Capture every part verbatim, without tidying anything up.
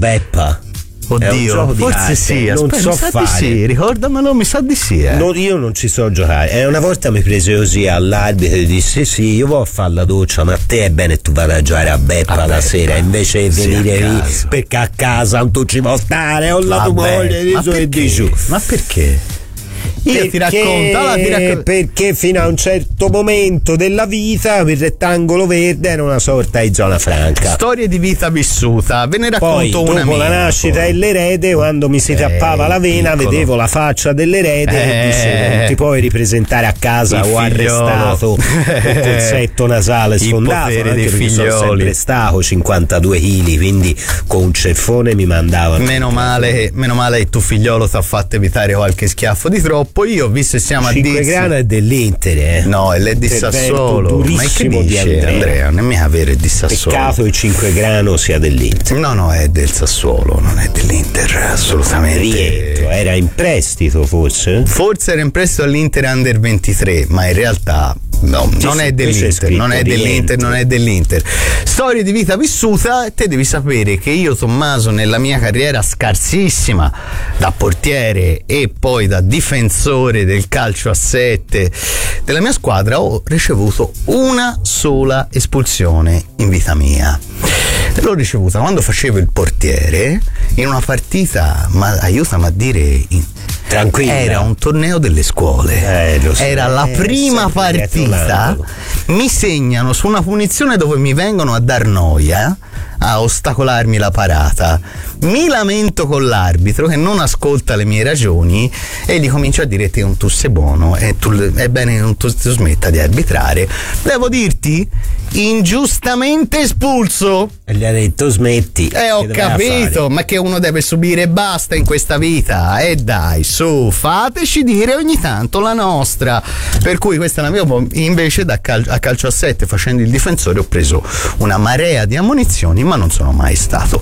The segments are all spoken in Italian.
Beppa. Oddio, forse carte. sì, non aspetta, so mi sa fare. di sì, ricordamelo, mi sa di sì. Eh. No, io non ci so giocare. E una volta mi prese così all'arbitro e disse: sì, io vado a fare la doccia, ma a te è bene tu vada a giocare a Beppa a la Beppa. sera invece di Sì, venire lì, caso. perché a casa non tu ci puoi stare, o la tua moglie di ma su e di perché? giù. Ma perché? Io Perché, ti racconto, allora ti racconto. perché fino a un certo momento della vita il rettangolo verde era una sorta di zona franca. Storie di vita vissuta, ve ne Poi racconto una dopo mia. la nascita poi. dell'erede, quando mi si Eh, tappava la vena, piccolo. vedevo la faccia dell'erede Eh. e disse: non ti puoi ripresentare a casa Il o figliolo. arrestato o col setto nasale Il sfondato, potere anche dei perché sono figlioli. sempre stato cinquantadue chili, quindi con un ceffone mi mandavano. Meno male, meno male che tuo figliolo ti ha fatto evitare qualche schiaffo di troppo. Io, visto che siamo a cinque Dizzy- grano è dell'Inter, eh. No, è di Intervento Sassuolo. Ma che durissimo di dice Andrea. Andrea? Non è mica vero, di Sassuolo. Peccato il cinque grano sia dell'Inter. No, no, è del Sassuolo, non è dell'Inter, assolutamente. Rientro, era in prestito forse? Forse era in prestito all'Inter Under ventitré, ma in realtà no, Sì, non sì, è dell'Inter, scritto non è dell'Inter, rientro. non è dell'Inter. Storie di vita vissuta, te devi sapere che io, Tommaso, nella mia carriera scarsissima da portiere e poi da difensore del calcio a sette della mia squadra, ho ricevuto una sola espulsione in vita mia. L'ho ricevuta quando facevo il portiere in una partita, ma aiutami a dire, in, Tranquilla. era un torneo delle scuole. Eh, lo so. Era la Eh, prima sempre dietro partita. l'angolo. Mi segnano su una punizione dove mi vengono a dar noia, a ostacolarmi la parata. Mi lamento con l'arbitro che non ascolta le mie ragioni e gli comincio a dire: te un tu sei buono e tu, è bene che non tu, tu smetta di arbitrare. Devo dirti, ingiustamente espulso. E gli ha detto smetti. Eh, ho Che doveva capito, fare? ma che uno deve subire e basta in questa vita. E eh dai, su, fateci dire ogni tanto la nostra. Per cui questa è la mia. Invece da cal- a calcio a sette, facendo il difensore, ho preso una marea di ammonizioni, ma non sono mai stato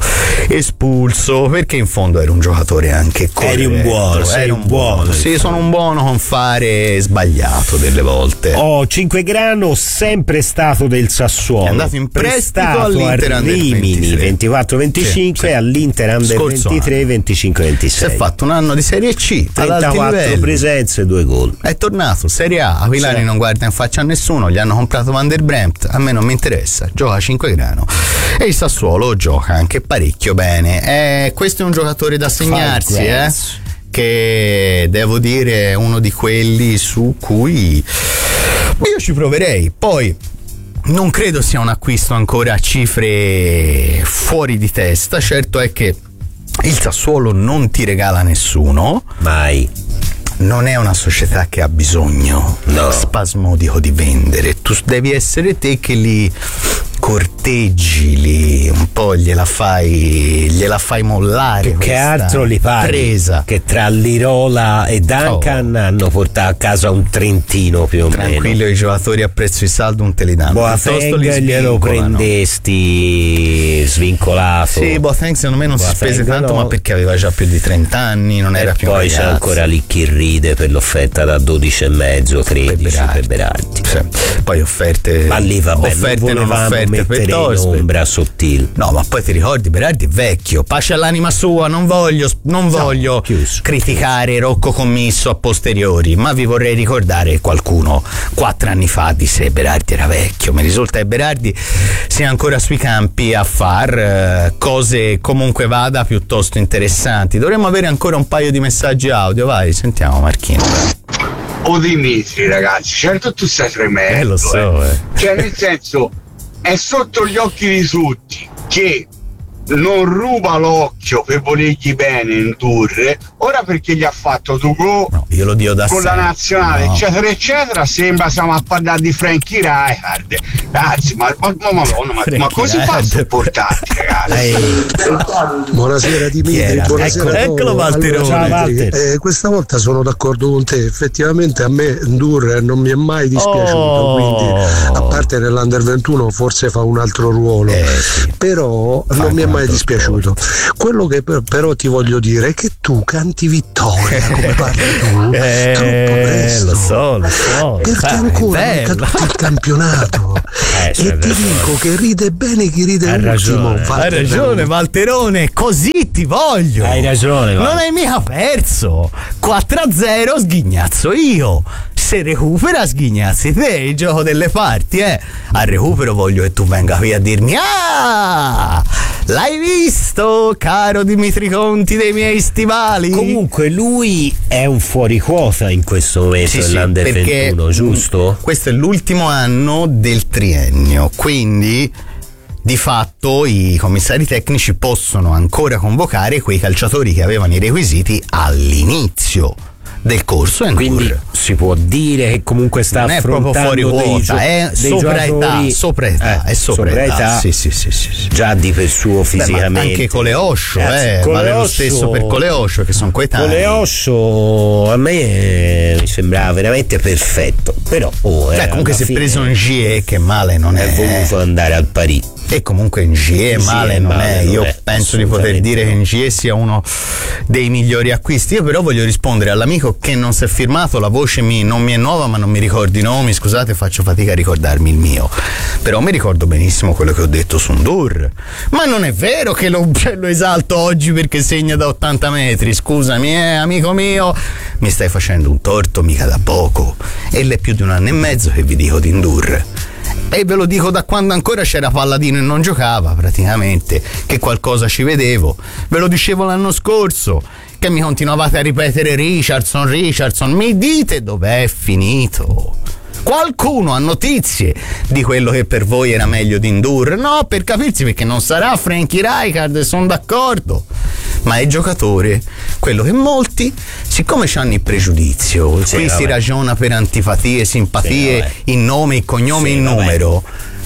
espulso, perché in fondo ero un giocatore anche corretto. Eri un buono, sei eri un buono. Sì, sono un buono con fare sbagliato delle volte. Oh, cinque grano, sempre stato del Sassuolo. È andato in prestito Prestato all'Inter a Under Rimini ventitré. ventiquattro venticinque, Sì, sì. all'Inter Under Scorso ventitré venticinque Si ventisei. è fatto un anno di Serie C ad alti trentaquattro livelli. presenze, due gol. È tornato Serie A. Aquilani Sì. non guarda in faccia a nessuno. Gli hanno comprato Van der Bremt. A me non mi interessa. Gioca a cinque grano. E il Sassuolo gioca anche parecchio bene. Eh, questo è un giocatore da segnarsi, eh. Falklands. Che devo dire è uno di quelli su cui io ci proverei. Poi non credo sia un acquisto ancora a cifre fuori di testa. Certo è che il Sassuolo non ti regala nessuno. Mai. Non è una società che ha bisogno No. spasmodico di vendere. Tu devi essere te che li corteggi, li un po' gliela fai gliela fai mollare. Più che questa altro li pare presa. che tra Lirola e Duncan Oh. hanno portato a casa un trentino più o meno. Tranquillo, i giocatori a prezzo di saldo non te li danno. Piuttosto li Boateng glielo svincolano. prendesti svincolato. Sì, Boateng secondo me non si Boateng spese tanto, no. ma perché aveva già più di trenta anni, non era E più un poi c'è ragazzo. ancora lì chi ride per l'offerta da dodici e mezzo, tredici Berardi. per Berardi. Sì. Poi offerte Ma lì vabbè, offerte non non volevamo offerte per mettere in Tosberg. ombra Sottil. No, ma poi ti ricordi, Berardi è vecchio, pace all'anima sua, non voglio, non voglio chiuso. criticare Rocco Commisso a posteriori, ma vi vorrei ricordare che qualcuno quattro anni fa disse Berardi era vecchio. Mi risulta che Berardi sia ancora sui campi a far eh, cose comunque vada piuttosto interessanti. Dovremmo avere ancora un paio di messaggi audio, vai, sentiamo Marchino. O Dimitri, ragazzi, certo tu sei tremendo. Eh, lo so, eh. Cioè, nel senso, è sotto gli occhi di tutti che non ruba l'occhio per volergli bene indurre, ora perché gli ha fatto Tugò No, io lo dio da con sempre. la nazionale, No. eccetera, eccetera, sembra stiamo a parlare di Frankie Rijkaard. Ragazzi, ma, ma, ma, Madonna, ma, ma come si fa a Rijkaard. sopportarti, ragazzi? Buonasera Chi Dimitri, era? buonasera. Eccolo, eccolo Paolo. Valterone. Allora, Ciao, Dimitri, Walter. eh, questa volta sono d'accordo con te, effettivamente a me Ndur non mi è mai dispiaciuto, Oh. quindi a parte nell'Under ventuno forse fa un altro ruolo, Eh, sì. però Fa non mi è anche un mai dispiaciuto. Quello che per, però ti voglio dire è che tu canti vittoria come parli tu eh, troppo presto, lo so, lo so, perché sai, ancora bello. manca tutto il campionato Eh, e sì, ti dico che ride bene chi ride Hai ultimo. ragione. Hai ragione Valterone, così ti voglio. Hai ragione, non Val. hai mica perso. Quattro a zero sghignazzo io. Se recupera sghignazzi te, il gioco delle parti, eh. Al recupero voglio che tu venga qui a dirmi: ah, l'hai visto, caro Dimitri Conti dei miei stivali? Comunque lui è un fuori quota in questo momento Sì, sì, dell'Under perché ventuno, giusto? Questo è l'ultimo anno del triennio, quindi di fatto i commissari tecnici possono ancora convocare quei calciatori che avevano i requisiti all'inizio del corso. Quindi si può dire che comunque sta non è proprio affrontando fuori dei quota, gio- è dei sopra età, giocatori- sopra età, eh, è sopra, sopra età. età. Sì, sì, sì, sì, sì. già di per suo fisicamente. Beh, ma anche Coleoscio, Ragazzi, eh, vale lo Coleoscio- stesso per Coleoscio, che sono coetanei. Coleoscio a me eh, mi sembrava veramente perfetto, però oh, eh, Beh, comunque alla si è fine preso un G E che male non è è. voluto andare al Parì. E comunque in G E Sì, male è non male, è. non Io è, penso di poter assolutamente dire no. che in G E sia uno dei migliori acquisti. Io però voglio rispondere all'amico che non si è firmato. La voce mi, non mi è nuova, ma non mi ricordo i nomi. Scusate, faccio fatica a ricordarmi il mio. Però mi ricordo benissimo quello che ho detto su Ndur. Ma non è vero che lo, lo esalto oggi perché segna da ottanta metri. Scusami, eh, amico mio, mi stai facendo un torto mica da poco. E l'è più di un anno e mezzo che vi dico di Ndur. E ve lo dico da quando ancora c'era Palladino e non giocava, praticamente, che qualcosa ci vedevo. Ve lo dicevo l'anno scorso, che mi continuavate a ripetere Richardson, Richardson. Mi dite dov'è finito? Qualcuno ha notizie di quello che per voi era meglio di Ndur? No, per capirsi, perché non sarà Frankie Rijkaard, sono d'accordo, ma è giocatore quello che molti, siccome hanno il pregiudizio, Sì, qui vabbè. si ragiona per antipatie, simpatie, Sì, vabbè. in nome, in cognome, Sì, in vabbè. numero.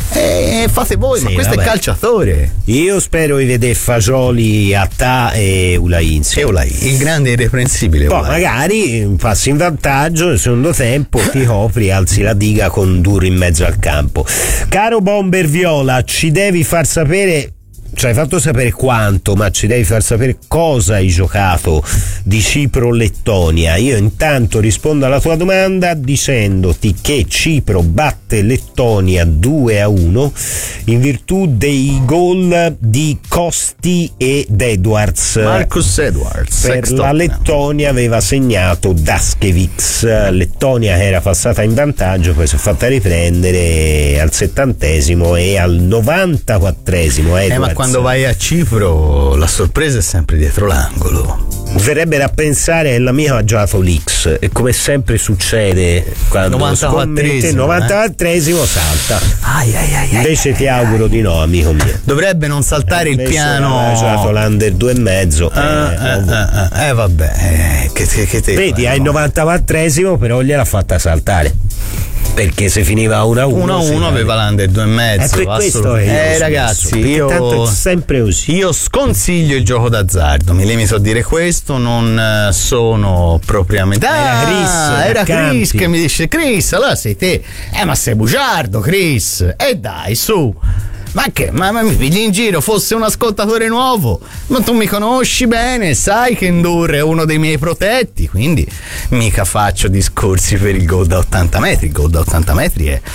E fate voi, ma Sì, questo vabbè. è calciatore. Io spero di vedere Fagioli, Attà e Ulain. E Olai, il grande irreprensibile. Poi Olai. magari passi in vantaggio, nel secondo tempo ti copri, alzi la diga con Dur in mezzo al campo. Caro Bomber Viola, ci devi far sapere, ci hai fatto sapere quanto, ma ci devi far sapere cosa hai giocato di Cipro-Lettonia. Io intanto rispondo alla tua domanda dicendoti che Cipro batte Lettonia due a uno in virtù dei gol di Costi ed Edwards. Marcus Edwards, Per Sexton. la Lettonia aveva segnato Daskevich. Lettonia che era passata in vantaggio, poi si è fatta riprendere al settantesimo e al novantaquattresimo Edwards. Eh, ma quando vai a Cipro la sorpresa è sempre dietro l'angolo. Verrebbe da pensare che l'amico ha giocato l'X e come sempre succede quando novantaquattresimo, il novantaquattresimo salta. Ai, ai, ai, ai, Invece ai, ti ai, auguro di no, amico mio. Dovrebbe non saltare il Invece piano. ha giocato l'Under due e mezzo. Ah, eh, ah, ovvio. ah, ah, eh vabbè, eh, che, che, che te Vedi, fai, al no? novantaquattresimo però gliel'ha fatta saltare. Perché se finiva uno a uno uno a uno aveva l'Under due e mezzo. È per questo assolut- che io ho eh smesso, ragazzi, perché io tanto è sempre così. Io sconsiglio il gioco d'azzardo, mi limito a dire questo, non eh, sono propriamente. Era Ah, Chris, era Campi. Chris che mi dice: Chris, allora sei te. Eh, ma sei bugiardo, Chris. E dai, su. Ma che? Ma, ma mi pigli in giro, fosse un ascoltatore nuovo? Ma tu mi conosci bene, sai che Ndur è uno dei miei protetti, quindi mica faccio discorsi per il gol da ottanta metri. Il gol da ottanta metri è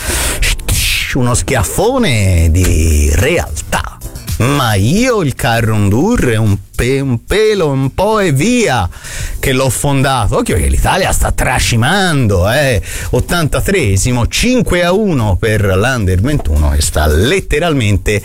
uno schiaffone di realtà. Ma io il carro Ndur è un, pe- un pelo un po' e via che l'ho fondato. Occhio che l'Italia sta trascimando, eh. ottantatreesimo, cinque a uno per l'Under ventuno che sta letteralmente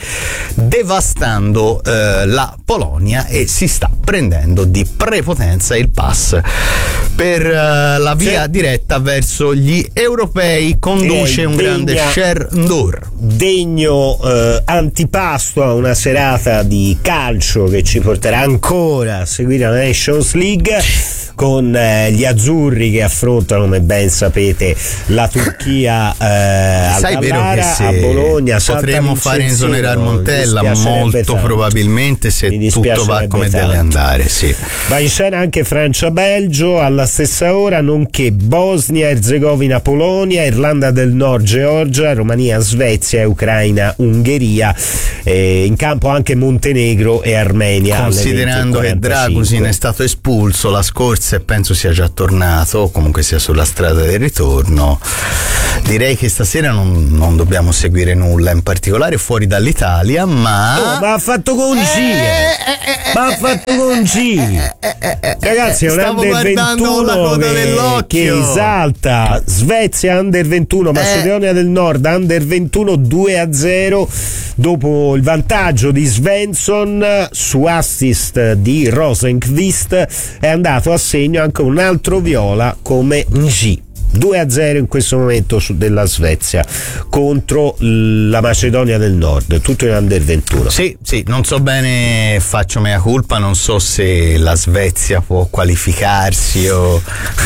devastando eh, la Polonia e si sta prendendo di prepotenza il pass per eh, la via Sì. diretta verso gli europei. Conduce Eh, un degna- grande Sher Ndur. Degno eh, antipasto a una serata di calcio che ci porterà ancora a seguire la Nations League. con eh, gli azzurri che affrontano, come ben sapete, la Turchia eh, sai a vero che se a Bologna. potremmo fare esonerare Montella molto tanto. Probabilmente se tutto va come tanto. Deve andare, sì. Va in scena anche Francia-Belgio alla stessa ora, nonché Bosnia-Erzegovina-Polonia, Irlanda del Nord, Georgia, Romania-Svezia e Ucraina-Ungheria. Eh, in campo anche Montenegro e Armenia. Considerando che Dragusin è stato espulso la scorsa e penso sia già tornato, o comunque sia sulla strada del ritorno, direi che stasera non, non dobbiamo seguire nulla in particolare fuori dall'Italia, ma oh, ma ha fatto con G eh, eh, ma ha fatto con G ragazzi, è un under ventuno che, che esalta Svezia under ventuno, Macedonia eh. del Nord under ventuno due a zero dopo il vantaggio di Svensson su assist di Rosenqvist. È andato a segno anche un altro viola come G. due a zero in questo momento su della Svezia contro la Macedonia del Nord, tutto in under ventuno. Sì, sì, non so bene, faccio mea culpa, non so se la Svezia può qualificarsi o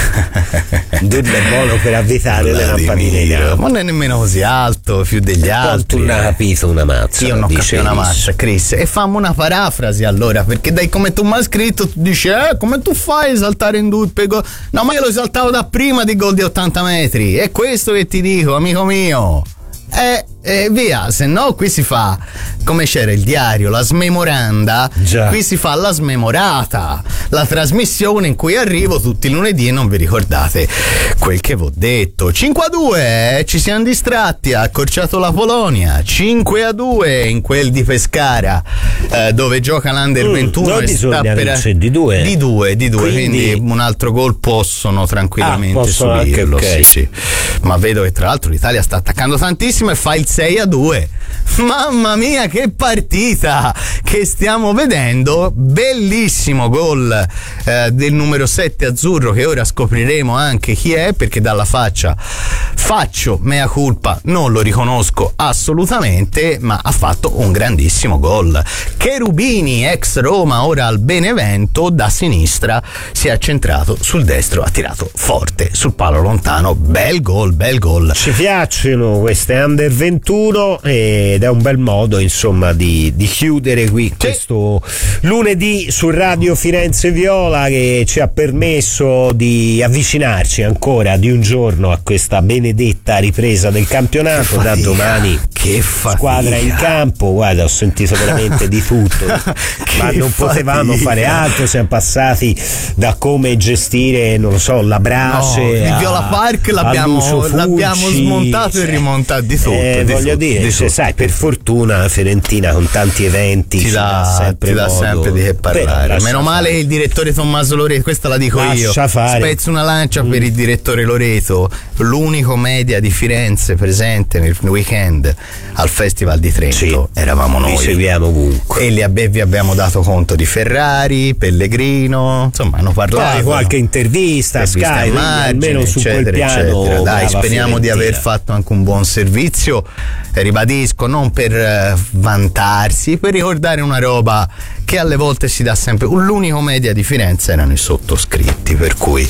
Dunque è buono per avvitare le lampadine, ma non è nemmeno così alto, più degli altri. Tu non hai capito una mazza. Io non ho capito una mazza, Chris. E fammi una parafrasi allora, perché dai come tu mi hai scritto, tu dici eh, come tu fai a saltare in due per gol? No, ma io lo saltavo da prima di gol di ottanta metri, è questo che ti dico, amico mio. E eh, eh, via, se no qui si fa, come c'era il diario, la smemoranda. Già. Qui si fa la smemorata, la trasmissione in cui arrivo tutti i lunedì e non vi ricordate quel che vi ho detto. Cinque a due, eh, ci siamo distratti, ha accorciato la Polonia. Cinque a due in quel di Pescara, eh, dove gioca l'Under mm, ventuno. Non bisogna per... di due. Di due, di due, quindi... quindi un altro gol possono tranquillamente ah, possono subirlo. Anche, okay. Sì, sì. Ma vedo che tra l'altro l'Italia sta attaccando tantissimo e fa il sei a due. Mamma mia, che partita che stiamo vedendo. Bellissimo gol eh, del numero sette azzurro, che ora scopriremo anche chi è, perché dalla faccia faccio mea culpa, non lo riconosco assolutamente, ma ha fatto un grandissimo gol. Cherubini, ex Roma, ora al Benevento, da sinistra si è accentrato sul destro, ha tirato forte sul palo lontano. Bel gol, bel gol. Ci piacciono queste under ventuno ed è un bel modo, insomma, di, di chiudere qui sì. questo lunedì su Radio Firenze Viola, che ci ha permesso di avvicinarci ancora di un giorno a questa benedetta ripresa del campionato. Da domani che squadra in campo, guarda, ho sentito veramente di tutto ma non fatica. Potevamo fare altro, siamo passati da come gestire, non lo so, la brace, no, il Viola Park l'abbiamo, l'abbiamo smontato e rimontato di tutto, eh, di voglio tutto, dire, di cioè, sai, per fortuna la Fiorentina con tanti eventi ti dà, dà sempre, ti dà sempre di che parlare. Meno male fare. Il direttore Tommaso Loreto, questa la dico lascia io fare. Spezzo una lancia mm. per il direttore Loreto, l'unico media di Firenze presente nel weekend al Festival di Trento, sì, eravamo noi. Li seguiamo ovunque e li abbe, vi abbiamo dato conto di Ferrari, Pellegrino, insomma hanno parlato. Dai, qualche intervista, Sky, immagine, almeno su eccetera, quel piano. Eccetera. Dai, speriamo Fiorentina. di aver fatto anche un buon servizio. Eh, ribadisco, non per eh, vantarsi, per ricordare una roba che alle volte si dà sempre. L'unico media di Firenze erano i sottoscritti, per cui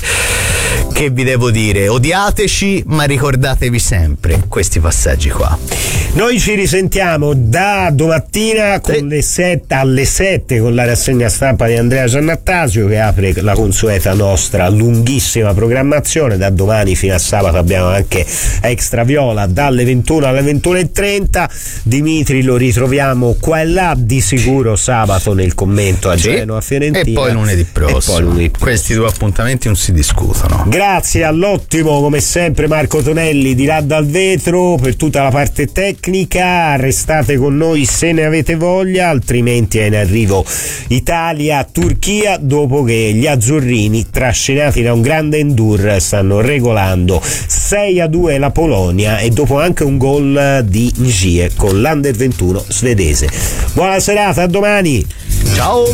che vi devo dire, odiateci ma ricordatevi sempre questi passaggi qua. Noi ci risentiamo da domattina con sì. le sette alle sette con la rassegna stampa di Andrea Giannattasio, che apre la consueta nostra lunghissima programmazione. Da domani fino a sabato abbiamo anche Extra Viola dalle ventuno alle ventuno e trenta. Dimitri lo ritroviamo qua e là, di sicuro sabato nel commento a sì. Genova Fiorentina, e poi lunedì prossimo. Poi lunedì prossimo. Questi due appuntamenti non si discutono. Grazie all'ottimo, come sempre, Marco Tonelli di là dal vetro per tutta la parte tecnica. Restate con noi se ne avete voglia, altrimenti è in arrivo Italia-Turchia, dopo che gli azzurrini, trascinati da un grande endur, stanno regolando sei a due la Polonia, e dopo anche un gol di Ngie con l'Under ventuno svedese. Buona serata, a domani. Ciao.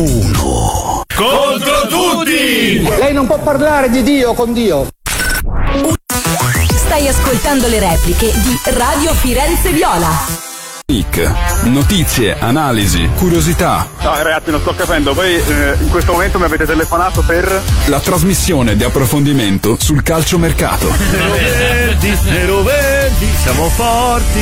Uno contro tutti. Lei non può parlare di Dio con Dio. Stai ascoltando le repliche di Radio Firenze Viola. Nick. Notizie, analisi, curiosità. No ragazzi, non sto capendo, voi eh, in questo momento mi avete telefonato per... La trasmissione di approfondimento sul calciomercato. Nero Verdi, Nero Verdi, siamo forti.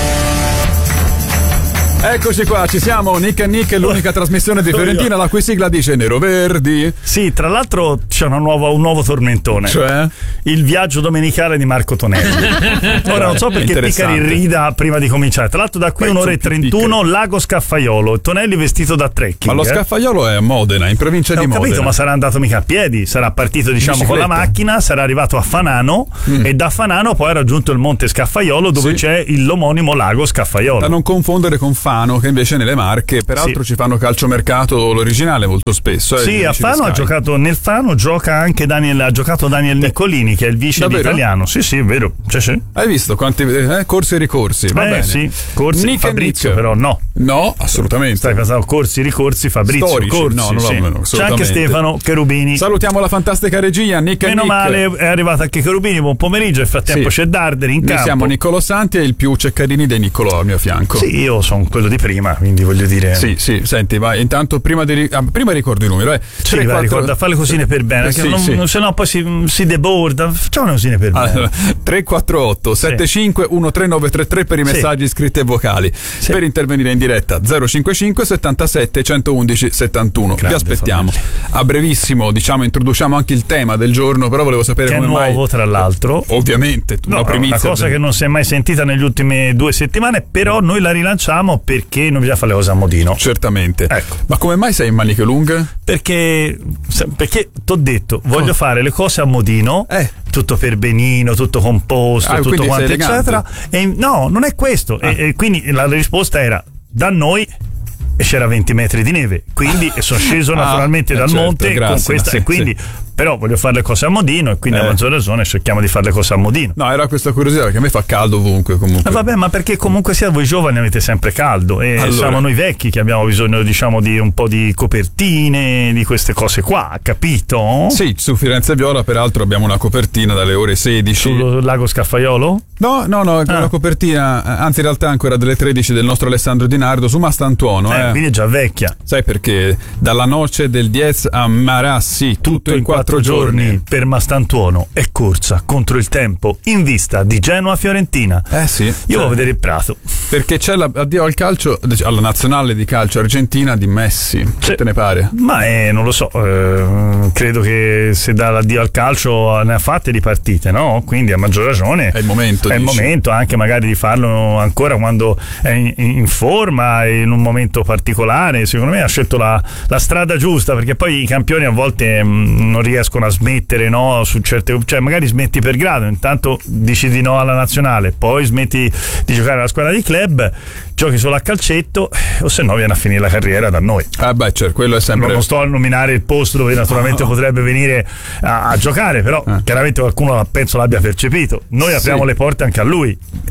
Eccoci qua, ci siamo, Nick e Nick, l'unica trasmissione di Fiorentina la cui sigla dice Nero Verdi. Sì, tra l'altro c'è una nuova, un nuovo tormentone. Cioè? Il viaggio domenicale di Marco Tonelli. Ora non so perché Piccari rida prima di cominciare. Tra l'altro da qui un'ora e trentuno, Lago Scaffaiolo, Tonelli vestito da trekking. Ma lo eh? Scaffaiolo è a Modena, in provincia eh, di ho Modena. capito, ma sarà andato mica a piedi, sarà partito diciamo con la macchina, sarà arrivato a Fanano mm. e da Fanano poi ha raggiunto il monte Scaffaiolo dove sì. c'è il, l'omonimo Lago Scaffaiolo. Da non confondere con Fano, che invece nelle Marche peraltro sì. ci fanno calciomercato l'originale molto spesso. Eh, sì, a Fano ha giocato, nel Fano gioca anche Daniel, ha giocato Daniel Niccolini che è il vice Davvero? di Italiano. Sì, sì, è vero. Cioè, sì. Hai visto quanti eh, corsi e ricorsi? Va eh, bene. Sì, corsi Nick Fabrizio Nick. Però no. No, assolutamente. Stai pensando corsi, ricorsi, Fabrizio Storici. Corsi. No, non sì. no, no, C'è anche Stefano Cherubini. Salutiamo la fantastica regia, Nick Meno Nick. male, è arrivato anche Cherubini, buon pomeriggio, nel frattempo sì. c'è Darderi in Noi campo. siamo Niccolò Santi e il più Ceccarini dei Niccolò al mio fianco. Sì, io sono quello di prima, quindi voglio dire. Sì, sì, senti, vai, intanto prima di ah, prima ricordo il numero, eh. Sì, tre, vai, quattro... ricorda, fare le cosine per bene, sì, che non, sì. non, se no poi si, si deborda. Facciamo le cosine per bene. Allora, tre quattro otto sette cinque uno tre nove tre tre per i messaggi sì. scritti e vocali. Sì. Per intervenire in diretta zero cinquantacinque settantasette centoundici settantuno. Grande, vi aspettiamo. Famiglia. A brevissimo, diciamo, introduciamo anche il tema del giorno, però volevo sapere che come è nuovo, mai... tra l'altro. Ovviamente, no, una primizia. Una cosa del... che non si è mai sentita negli ultimi due settimane, però noi la rilanciamo perché non bisogna fare le cose a modino. Certamente. Ecco. Ma come mai sei in maniche lunghe? Perché perché t'ho detto, voglio oh. fare le cose a modino, eh. tutto per benino, tutto composto, ah, tutto quanto eccetera. E no, non è questo. Ah. E, e quindi la risposta era da noi e c'era venti metri di neve, quindi e sono sceso ah, naturalmente dal certo, monte grazie, con questa sì, e quindi sì. Però voglio fare le cose a modino e quindi eh. a maggior ragione cerchiamo di fare le cose a modino. No, era questa curiosità perché a me fa caldo ovunque comunque. Eh, vabbè, ma perché comunque sia voi giovani avete sempre caldo e allora. Siamo noi vecchi che abbiamo bisogno diciamo di un po' di copertine, di queste cose qua, capito? Sì, su Firenze Viola peraltro abbiamo una copertina dalle ore sedici. Sul lago Scaffaiolo? No, no, no, ah. una copertina, anzi in realtà ancora delle tredici del nostro Alessandro Di Nardo su Mastantuono. Eh, eh. quindi è già vecchia. Sai perché? Dalla noce del diez a Marassi, tutto, tutto in, in quattro, quattro giorni. giorni. Per Mastantuono è corsa contro il tempo in vista di Genoa-Fiorentina. Eh sì. Io cioè, voglio vedere il Prato. Perché c'è l'addio al calcio, alla nazionale di calcio argentina di Messi. Che te ne pare? Ma eh, non lo so, eh, credo che se dà l'addio al calcio ne ha fatte di partite, no? Quindi a maggior ragione è il momento. È dici. il momento anche magari di farlo ancora quando è in, in forma e in un momento particolare. Secondo me ha scelto la, la strada giusta, perché poi i campioni a volte mh, non riescono a smettere, no, su certe, cioè magari smetti per grado, intanto dici di no alla nazionale, poi smetti di giocare alla squadra di club, giochi solo a calcetto o se no viene a finire la carriera da noi. Ah beh, certo, quello è sempre. Non sto a nominare il posto dove naturalmente oh. potrebbe venire a, a giocare, però eh. chiaramente qualcuno penso l'abbia percepito. Noi apriamo sì. le porte anche a lui.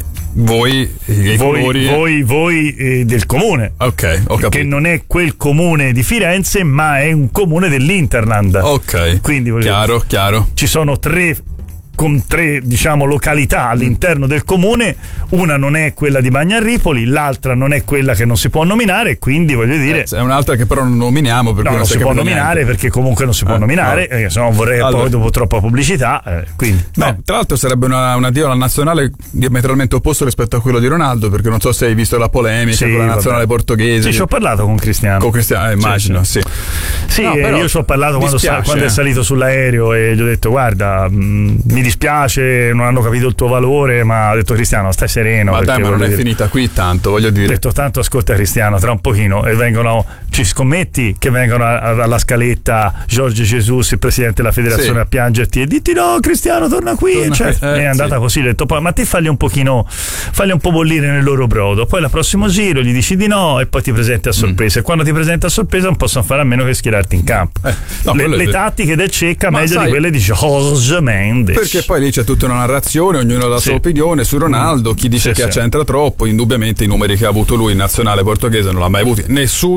Voi, i voi, colori... voi, voi eh, del comune, ok, ho capito. Che non è quel comune di Firenze, ma è un comune dell'Interland. Ok, quindi chiaro, dire, chiaro. Ci sono tre con tre diciamo località all'interno del comune, una non è quella di Bagnarripoli, l'altra non è quella che non si può nominare, quindi voglio dire eh, è un'altra che però non nominiamo perché no, non, non si può nominare niente. Perché comunque non si può eh, nominare no. eh, se no vorrei allora. Poi dopo troppa pubblicità eh, quindi no, no. Tra l'altro sarebbe una, un addio alla nazionale diametralmente opposto rispetto a quello di Ronaldo, perché non so se hai visto la polemica sì, con la vabbè. nazionale portoghese. Sì, che... ci ho parlato con Cristiano con Cristiano, eh, immagino sì, sì. sì. sì no, eh, io ci ho parlato quando, dispiace, sa, quando eh. è salito sull'aereo e gli ho detto guarda mh, mi dispiace, non hanno capito il tuo valore, ma ha detto Cristiano stai sereno, ma dai, ma non è dire... finita qui tanto, voglio dire. Ho detto tanto ascolta Cristiano, tra un pochino e vengono, ci scommetti che vengono a, a, alla scaletta Jorge Jesus, il presidente della federazione, sì. a piangerti e ditti no Cristiano torna qui torna, cioè, eh, è andata sì. così, ho detto poi ma te falli un pochino falli un po' bollire nel loro brodo, poi al prossimo giro gli dici di no e poi ti presenti a sorpresa mm. e quando ti presenti a sorpresa non possono fare a meno che schierarti in campo. eh, no, le, le tattiche del Cecca ma meglio sai, di quelle di Jorge Mendes, perché poi lì c'è tutta una narrazione, ognuno ha la sì. sua opinione su Ronaldo, chi dice sì, che sì. accentra troppo, indubbiamente i numeri che ha avuto lui in nazionale portoghese non l'ha mai avuti nessuno e l'ha portato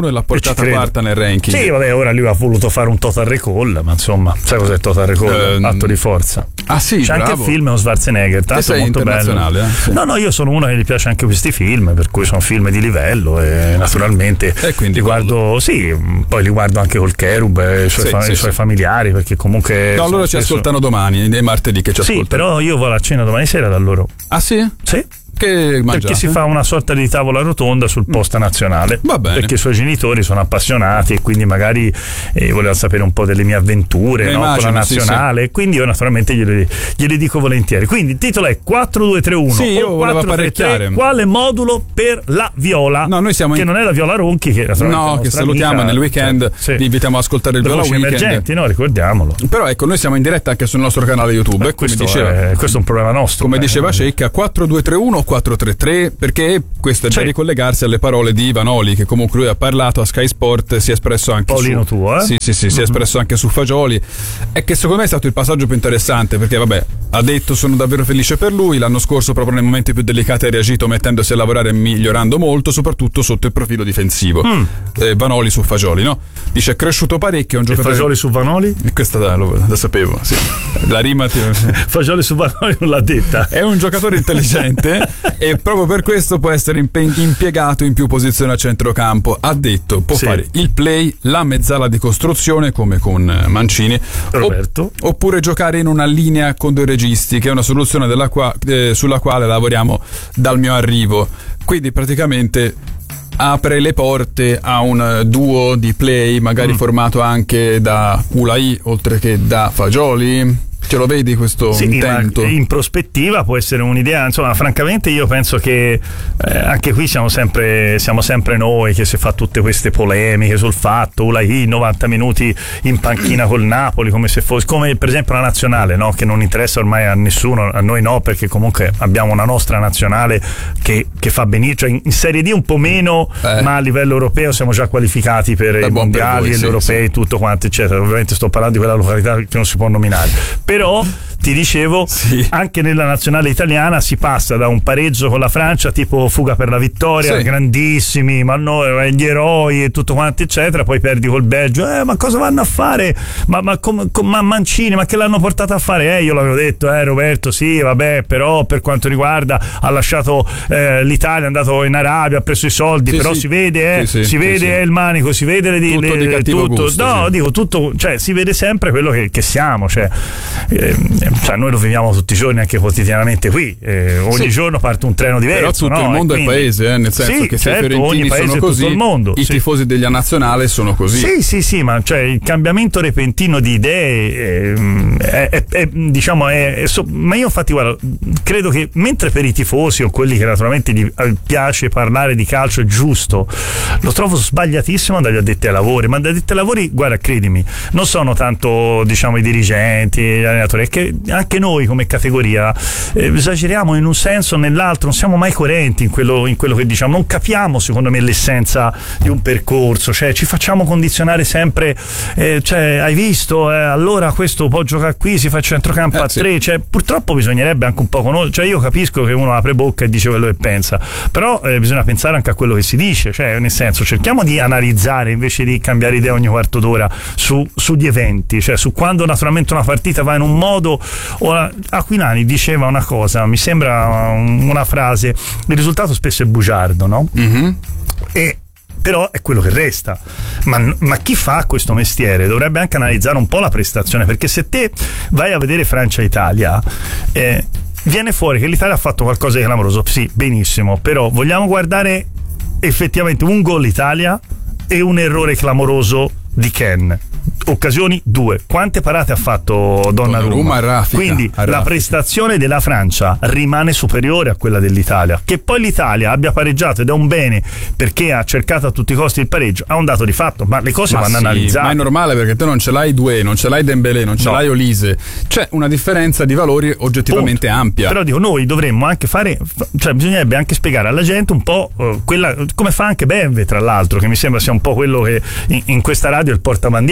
diventata quarta nel ranking. Sì, vabbè, ora lui ha voluto fare un total recall, ma insomma, sai cos'è il total recall? Uh, Atto di forza. Ah sì, c'è bravo. anche il film con Schwarzenegger, tanto sei molto bello. Eh? Sì. No, no, io sono uno che gli piace anche questi film, per cui sono film di livello e naturalmente e quindi li guardo, sì, poi li guardo anche col Cherub e i suoi, sì, fa- sì, i suoi sì. familiari, perché comunque no, loro ci spesso... ascoltano domani, è martedì che ci sì, ascoltano. però io vado a cena domani sera da loro. Ah sì? Sì. Che perché si fa una sorta di tavola rotonda sul posta nazionale. Va bene. Perché i suoi genitori sono appassionati e quindi magari eh, volevano sapere un po' delle mie avventure, no, immagino, con la nazionale, sì, sì. Quindi io naturalmente gliele, gliele dico volentieri. Quindi il titolo è quattro due tre uno. Sì, io volevo apparecchiare. Quale modulo per la Viola? No, noi siamo che in... non è la Viola Ronchi, che no, che salutiamo amica, nel weekend. Sì. Vi invitiamo ad ascoltare il Viola Weekend. Emergenti, no, ricordiamolo. Però ecco, noi siamo in diretta anche sul nostro canale YouTube. Beh, questo, diceva, è, questo è un problema nostro. Come beh, diceva Cecca, quattro due tre uno quattro tre tre, perché questo è da ricollegarsi alle parole di Vanoli, che comunque lui ha parlato a Sky Sport, si è espresso anche Paolino su tuo, eh? Sì, sì, sì, mm-hmm. si è espresso anche su Fagioli, e che secondo me è stato il passaggio più interessante, perché vabbè, ha detto sono davvero felice per lui, l'anno scorso proprio nei momenti più delicati ha reagito mettendosi a lavorare e migliorando molto, soprattutto sotto il profilo difensivo. Mm. Eh, Vanoli su Fagioli, no? Dice è cresciuto parecchio, è un giocatore. E Fagioli su Vanoli? Questa da, lo, lo sapevo, sì. La rima ti... Fagioli su Vanoli non l'ha detta. È un giocatore intelligente e proprio per questo può essere impiegato in più posizioni a centrocampo. Ha detto può sì. fare il play, la mezzala di costruzione come con Mancini, Roberto, opp- oppure giocare in una linea con due registi, che è una soluzione della qua- eh, sulla quale lavoriamo dal mio arrivo. Quindi praticamente apre le porte a un duo di play magari mm. formato anche da Ulai oltre che da Fagioli. Ce lo vedi questo sì, intento? In prospettiva può essere un'idea, insomma, francamente io penso che eh, anche qui siamo sempre, siamo sempre noi che si fa tutte queste polemiche sul fatto Ulai novanta minuti in panchina col Napoli, come se fosse, come per esempio la nazionale, no? Che non interessa ormai a nessuno, a noi no, perché comunque abbiamo una nostra nazionale che, che fa benissimo, cioè in, in Serie D un po' meno, eh. ma a livello europeo siamo già qualificati per È i mondiali e gli sì, europei, sì. tutto quanto eccetera. Ovviamente sto parlando di quella località che non si può nominare, però ti dicevo sì. anche nella nazionale italiana si passa da un pareggio con la Francia tipo fuga per la vittoria, sì. grandissimi, ma noi gli eroi e tutto quanto eccetera, poi perdi col Belgio, eh, ma cosa vanno a fare, ma, ma, com, com, ma Mancini, ma che l'hanno portato a fare, eh io l'avevo detto, eh Roberto, sì vabbè, però per quanto riguarda ha lasciato eh, l'Italia, è andato in Arabia, ha preso i soldi, sì, però sì. si vede eh, sì, sì, si sì, vede sì. Eh, il manico, si vede le, tutto le, di cattivo tutto, gusto, no sì. dico tutto, cioè si vede sempre quello che, che siamo, cioè eh, cioè noi lo viviamo tutti i giorni anche quotidianamente qui, eh, ogni sì. giorno parte un treno diverso, però tutto no? il mondo quindi, è paese, eh, nel senso sì, che certo, se i fiorentini ogni paese sono così, tutto il mondo, i sì. tifosi della nazionale sono così. Sì, sì, sì, ma cioè il cambiamento repentino di idee è, è, è, diciamo è, è so, ma io infatti guarda, credo che mentre per i tifosi o quelli che naturalmente gli piace parlare di calcio è giusto, lo trovo sbagliatissimo dagli addetti ai lavori, ma dagli addetti ai lavori, guarda, credimi, non sono tanto diciamo i dirigenti, gli allenatori, è che anche noi come categoria eh, esageriamo in un senso o nell'altro, non siamo mai coerenti in quello, in quello che diciamo, non capiamo secondo me l'essenza di un percorso, cioè ci facciamo condizionare sempre, eh, cioè hai visto, eh, allora questo può giocare qui, si fa centrocampo eh, a sì. tre, cioè purtroppo bisognerebbe anche un po' conoscere, cioè io capisco che uno apre bocca e dice quello che pensa, però eh, bisogna pensare anche a quello che si dice, cioè nel senso cerchiamo di analizzare invece di cambiare idea ogni quarto d'ora su, sugli eventi, cioè su quando naturalmente una partita va in un modo. Ora, Aquilani diceva una cosa, mi sembra una frase, il risultato spesso è bugiardo, no? Mm-hmm. E però è quello che resta, ma, ma chi fa questo mestiere dovrebbe anche analizzare un po' la prestazione, perché se te vai a vedere Francia-Italia eh, viene fuori che l'Italia ha fatto qualcosa di clamoroso, sì, benissimo, però vogliamo guardare effettivamente un gol Italia e un errore clamoroso di Ken. Occasioni due. Quante parate ha fatto Donnarumma? Raffica, Quindi la prestazione della Francia rimane superiore a quella dell'Italia. Che poi l'Italia abbia pareggiato ed è un bene perché ha cercato a tutti i costi il pareggio, ha un dato di fatto, ma le cose ma vanno sì, analizzate. Ma è normale perché te non ce l'hai Doué, non ce l'hai Dembélé, non ce no. l'hai Olise. C'è una differenza di valori oggettivamente Punto. ampia. Però dico, noi dovremmo anche fare, cioè bisognerebbe anche spiegare alla gente un po' uh, quella, come fa anche Benve tra l'altro, che mi sembra sia un po' quello che in, in questa radio è il portabandiera di questo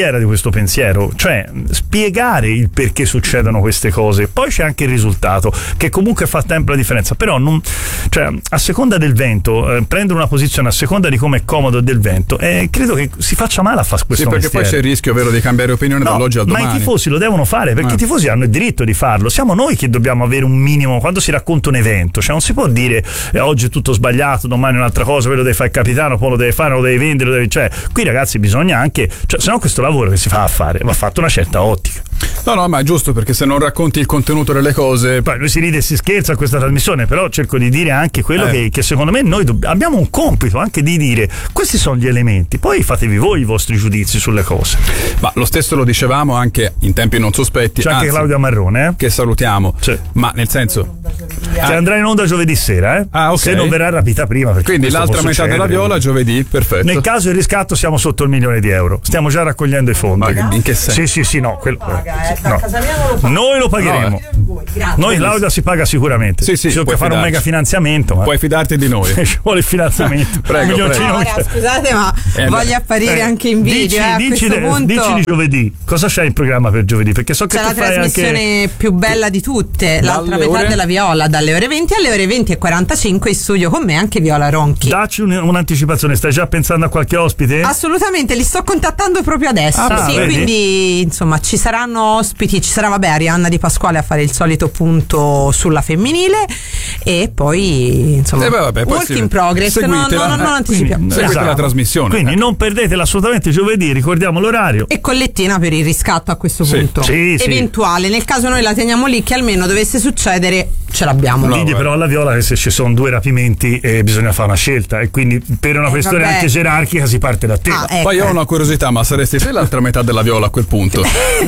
questo pensiero, cioè spiegare il perché succedono queste cose. Poi c'è anche il risultato, che comunque fa sempre la differenza, però non, cioè, a seconda del vento, eh, prendere una posizione a seconda di come è comodo del vento, eh, credo che si faccia male a fare questo sì, perché mestiere. Poi c'è il rischio vero di cambiare opinione no, dall'oggi al domani. Ma i tifosi lo devono fare, perché eh. i tifosi hanno il diritto di farlo. Siamo noi che dobbiamo avere un minimo quando si racconta un evento, cioè non si può dire eh, oggi è tutto sbagliato, domani un'altra cosa, quello deve fare il capitano, poi lo deve fare, lo deve vendere, lo deve... cioè qui ragazzi bisogna anche, cioè se no questo lavoro che si fa a fare va fatto una certa ottica. No, no, ma è giusto, perché se non racconti il contenuto delle cose. Poi noi si ride e si scherza a questa trasmissione, però cerco di dire anche quello eh. che, che secondo me noi dobb- abbiamo un compito anche di dire questi sono gli elementi, poi fatevi voi i vostri giudizi sulle cose. Ma lo stesso lo dicevamo anche in tempi non sospetti. C'è anzi, anche Claudia Marrone, eh? che salutiamo. Sì. Ma nel senso. Che andrà in onda giovedì sera, eh? Ah, okay. Se non verrà rapita prima. Quindi l'altra metà succedere. della Viola giovedì, perfetto. Nel caso il riscatto siamo sotto il milione di euro. Stiamo già raccogliendo i fondi. Ma in che senso? Sì, sì, sì, no. Quello, no. Noi lo pagheremo. No, Noi Claudia si paga sicuramente. Sì, sì, ci tocca fare fidarci. un mega finanziamento. Ma... Puoi fidarti di noi. Ci vuole il finanziamento. Prego, un prego. No, ora, scusate, ma eh, voglio apparire eh, anche in video. Dici, eh, a dici, questo punto dici di giovedì. Cosa c'è in programma per giovedì? Perché so che c'è tu la fai trasmissione anche... più bella di tutte, l'altra Dalle metà ore? della Viola, dalle ore venti alle ore venti e quarantacinque in studio con me anche Viola Ronchi. Dacci un, un'anticipazione, stai già pensando a qualche ospite? Assolutamente, li sto contattando proprio adesso. Ah, sì, vedi? quindi insomma ci saranno ospiti, ci sarà vabbè Arianna Di Pasquale a fare il solito punto sulla femminile e poi insomma Eh beh, vabbè, poi work sì. in progress, no, no, Seguitela. no, non Eh, anticipiamo. Seguite Esatto. la trasmissione. Quindi non perdetela assolutamente giovedì, ricordiamo l'orario. E collettina per il riscatto a questo Sì. punto Sì, sì. eventuale, nel caso noi la teniamo lì che almeno dovesse succedere ce l'abbiamo. No, Digli vabbè. però alla Viola che se ci sono due rapimenti eh, bisogna fare una scelta e quindi per una Eh, questione vabbè. anche gerarchica si parte da te. Ah, ecco. Poi io ho una curiosità, ma saresti te l'altra metà della Viola a quel punto?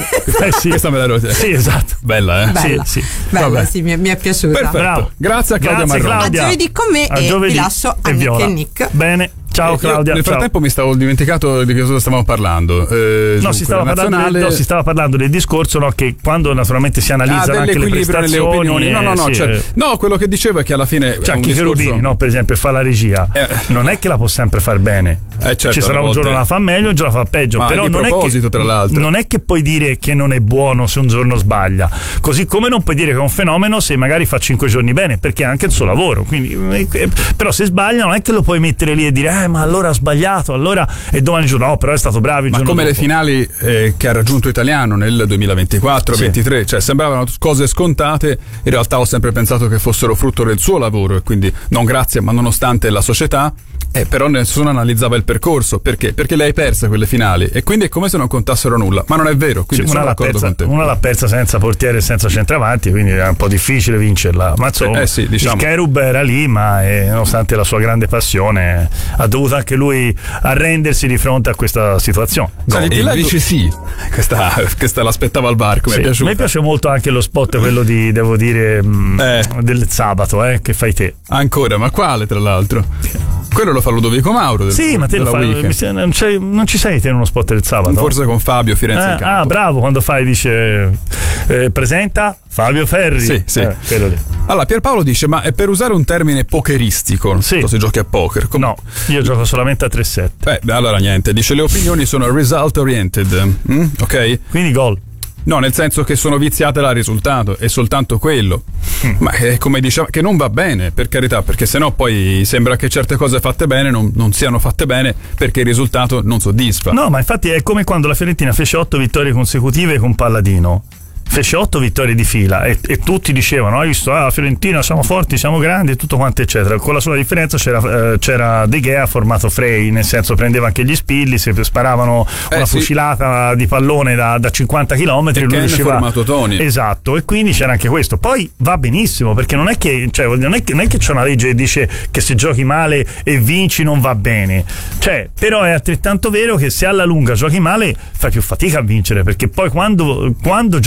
Eh sì, Questa me la ero te. sì, esatto. Bella, eh? Bella, Sì, sì. bella, Vabbè. sì, mi, mi è piaciuta. Perfetto. Bravo. Grazie a Claudia Grazie, Marrone. Claudia. A giovedì con me A e giovedì. vi lascio a E Nick Viola. e Nick. Bene. Ciao Eh, io Claudia. nel ciao. frattempo mi stavo dimenticato di che cosa stavamo parlando. Eh, No giù, si, stava quella parlando del, nazionale- no, si stava parlando del discorso no, che quando naturalmente si Ah, analizzano anche le dell'equilibrio nelle prestazioni opinioni. No, no, no, eh, sì, cioè, eh, no, quello che dicevo è che alla fine cioè è un anche discorso... Cherubini no, per esempio fa la regia Eh. non è che la può sempre far bene. Eh, certo, ci sarà alle un giorno volte- la fa meglio un giorno la fa peggio, Ma però di non proposito, è che, tra l'altro. non è che puoi dire che non è buono se un giorno sbaglia, così come non puoi dire che è un fenomeno se magari fa cinque giorni bene, perché è anche il suo lavoro. Quindi, eh, però se sbaglia non è che lo puoi mettere lì e dire eh ma allora ha sbagliato, allora e domani giorno no però è stato bravo il Ma giorno come le dopo. finali eh, che ha raggiunto Italiano nel duemilaventiquattro Sì. ventitré, cioè sembravano cose scontate, in realtà ho sempre pensato che fossero frutto del suo lavoro e quindi non grazie ma nonostante la società, eh, però nessuno analizzava il percorso, perché? Perché le hai perse quelle finali e quindi è come se non contassero nulla, ma non è vero, quindi Sì, sono una, l'ha d'accordo persa, con te. una l'ha persa senza portiere e senza centravanti, quindi era un po' difficile vincerla. Ma insomma, Eh, sì, diciamo. il Cherub era lì, ma eh, nonostante la sua grande passione, ha dovuto anche lui arrendersi di fronte a questa situazione. Sai, Gol. e invece sì, questa, questa l'aspettava al varco, mi Sì, è a piaciuta. me piace molto anche lo spot, quello di, devo dire, mh, Eh. del sabato, eh, che fai te. Ancora, ma quale tra l'altro? Quello lo fa Ludovico Mauro del, Sì, ma te lo della fai, Weekend. mi sembra- non, c'è- non ci sei te in uno spot del sabato? Forse con Fabio Firenze in Eh, campo. ah, bravo, quando fai dice eh, presenta Fabio Ferri. Sì, sì. Eh, quello lì. Allora, Pierpaolo dice, ma è per usare un termine pokeristico, Sì. se giochi a poker. Com- No, io gioco solamente a tre sette. Beh, allora niente, dice le opinioni sono result oriented, mm? ok? Quindi gol. No, nel senso che sono viziate dal risultato, è soltanto quello. Mm. Ma è come diciamo, che non va bene, per carità, perché sennò poi sembra che certe cose fatte bene non, non siano fatte bene perché il risultato non soddisfa. No, ma infatti è come quando la Fiorentina fece otto vittorie consecutive con Palladino. Fece otto vittorie di fila e, e tutti dicevano: hai visto, ah, la Fiorentina siamo forti, siamo grandi e tutto quanto eccetera. Con la sola differenza c'era, eh, c'era De Gea formato Frey, nel senso prendeva anche gli spilli, se sparavano Eh, una sì. fucilata di pallone da, da cinquanta chilometri E lui Ken riusciva. formato Toni. Esatto, e quindi c'era anche questo. Poi va benissimo, perché non è che, cioè, non è che, non è che c'è una legge che dice che se giochi male e vinci non va bene. Cioè, però è altrettanto vero che se alla lunga giochi male fai più fatica a vincere, perché poi quando, quando giochi male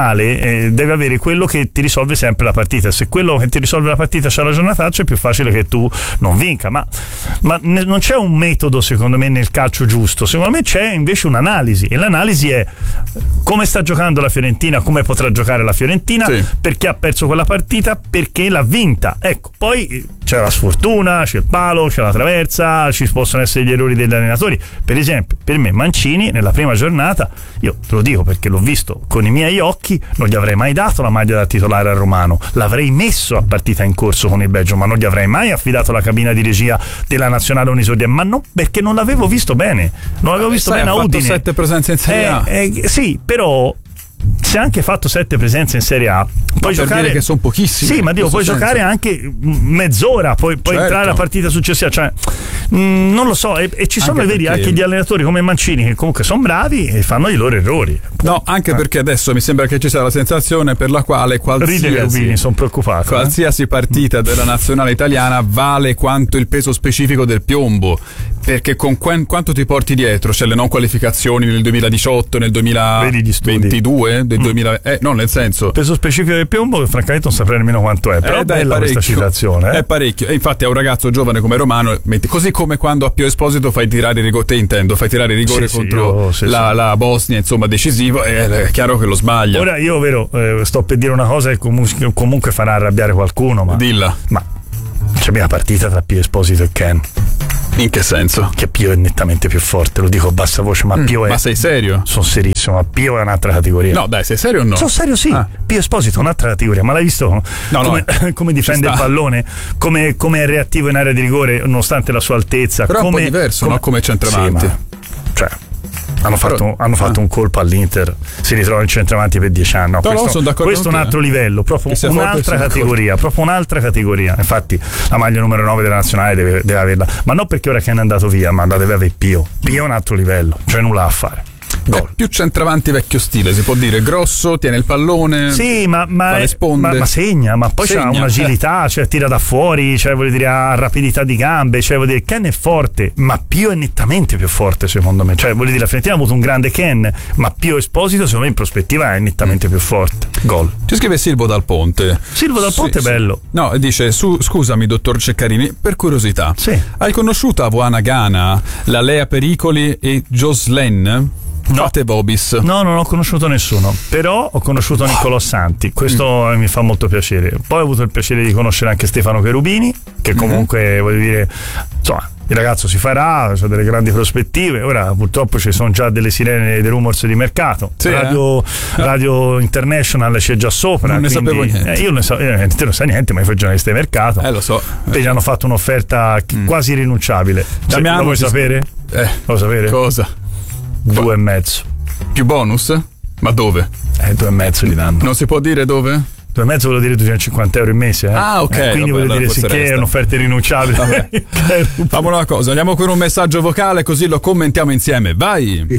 nazionale eh, deve avere quello che ti risolve sempre la partita. Se quello che ti risolve la partita c'ha la giornataccia, è più facile che tu non vinca. Ma, ma ne, non c'è un metodo, secondo me, nel calcio giusto. Secondo me c'è invece un'analisi, e l'analisi è come sta giocando la Fiorentina, come potrà giocare la Fiorentina, sì. perché ha perso quella partita, perché l'ha vinta. Ecco, poi c'è la sfortuna, c'è il palo, c'è la traversa, ci possono essere gli errori degli allenatori. Per esempio, per me Mancini nella prima giornata, io te lo dico perché l'ho visto con i miei occhi, non gli avrei mai dato la maglia da titolare al Romano, l'avrei messo a partita in corso con il Belgio, ma non gli avrei mai affidato la cabina di regia della nazionale Unisodia, ma no, perché non l'avevo visto bene, non l'avevo visto Sai, bene a Udine. Ha fatto sette presenze in Serie A. Eh, eh, sì, però se ha anche fatto sette presenze in Serie A, puoi per giocare, dire che sono pochissimi. Sì, ma dico, puoi senso. giocare anche mezz'ora, poi, poi certo. entrare la partita successiva, cioè mh, non lo so, e, e ci sono anche vedi perché... anche gli allenatori come Mancini che comunque sono bravi e fanno i loro errori. No, anche eh. perché adesso mi sembra che ci sia la sensazione per la quale qualsiasi Ride Rubini, sono preoccupato. Qualsiasi eh? partita della nazionale italiana vale quanto il peso specifico del piombo. Perché con qu- quanto ti porti dietro? C'è le non qualificazioni nel duemiladiciotto, nel duemilaventidue, del duemila, eh, no, nel senso. Peso specifico del piombo, che francamente non saprei nemmeno quanto è. Però eh, è dai, bella questa citazione. Eh? È parecchio. E infatti a un ragazzo giovane come Romano, metti, così come quando a Pio Esposito fai tirare il rigore, te intendo, fai tirare il rigore sì, contro sì, io, sì, la, sì. la Bosnia, insomma, decisivo, è chiaro che lo sbaglia. Ora io, vero, eh, sto per dire una cosa che comunque, comunque farà arrabbiare qualcuno, ma. Dilla. Ma c'è una partita tra Pio Esposito e Ken. In che senso? Che Pio è nettamente più forte, lo dico a bassa voce, ma mm, Pio è. Ma sei serio? Sono serissimo, ma Pio è un'altra categoria. No, dai, sei serio o no? Sono serio, sì. Ah. Pio Esposito è un'altra categoria, ma l'hai visto? No, come, no. come difende il pallone, come, come è reattivo in area di rigore, nonostante la sua altezza. Però come, è un po' diverso, come, no? Come centravanti. Sì, ma, cioè. Hanno fatto, Però, hanno fatto ah. un colpo all'Inter, si ritrova in centravanti per dieci anni. No, no, questo, no, questo è un altro livello, proprio un'altra categoria, proprio un'altra categoria. Infatti, la maglia numero nove della nazionale deve, deve averla, ma non perché ora che è andato via, ma la deve avere Pio. Pio è un altro livello, cioè nulla a fare. Beh, più centravanti vecchio stile, si può dire, grosso, tiene il pallone, sì, ma, ma, fa le sponde. ma, ma segna, ma poi segna, c'ha un'agilità, eh. cioè tira da fuori, cioè vuol dire ha rapidità di gambe, cioè vuol dire Ken è forte, ma Pio è nettamente più forte secondo me, cioè vuol dire la Fiorentina ha avuto un grande Ken, ma Pio Esposito secondo me in prospettiva è nettamente più forte. Gol. Ci scrive Silvo Dal Ponte. Silvo Dal Ponte sì, è bello. Sì. No, dice su, scusami dottor Ceccarini, per curiosità, sì. hai conosciuto a Voana Gana la Lea Pericoli e Joslen? No. Fate Bobis. No, non ho conosciuto nessuno, però ho conosciuto wow. Niccolò Santi, questo mm. mi fa molto piacere. Poi ho avuto il piacere di conoscere anche Stefano Cherubini, che comunque mm-hmm. voglio dire, insomma, il ragazzo si farà, ha delle grandi prospettive. Ora purtroppo ci sono già delle sirene dei rumors di mercato. Sì, Radio, eh? Radio International c'è già sopra. Non ne quindi, sapevo niente. Eh, io non so, eh, te non sai niente, ma i giornalisti di mercato. Eh, lo so. E gli hanno fatto un'offerta mm. quasi rinunciabile. Cioè, lo vuoi sapere? Eh, lo vuoi sapere? Cosa? Due e mezzo. Più bonus? Ma dove? Eh, due e mezzo gli danno. Non si può dire dove? Due e mezzo vuol dire duecentocinquanta euro in mese. Eh? Ah, ok. Eh, quindi vabbè, vuol dire sicché è un'offerta irrinunciabile. Facciamo una cosa, andiamo con un messaggio vocale così lo commentiamo insieme. Vai!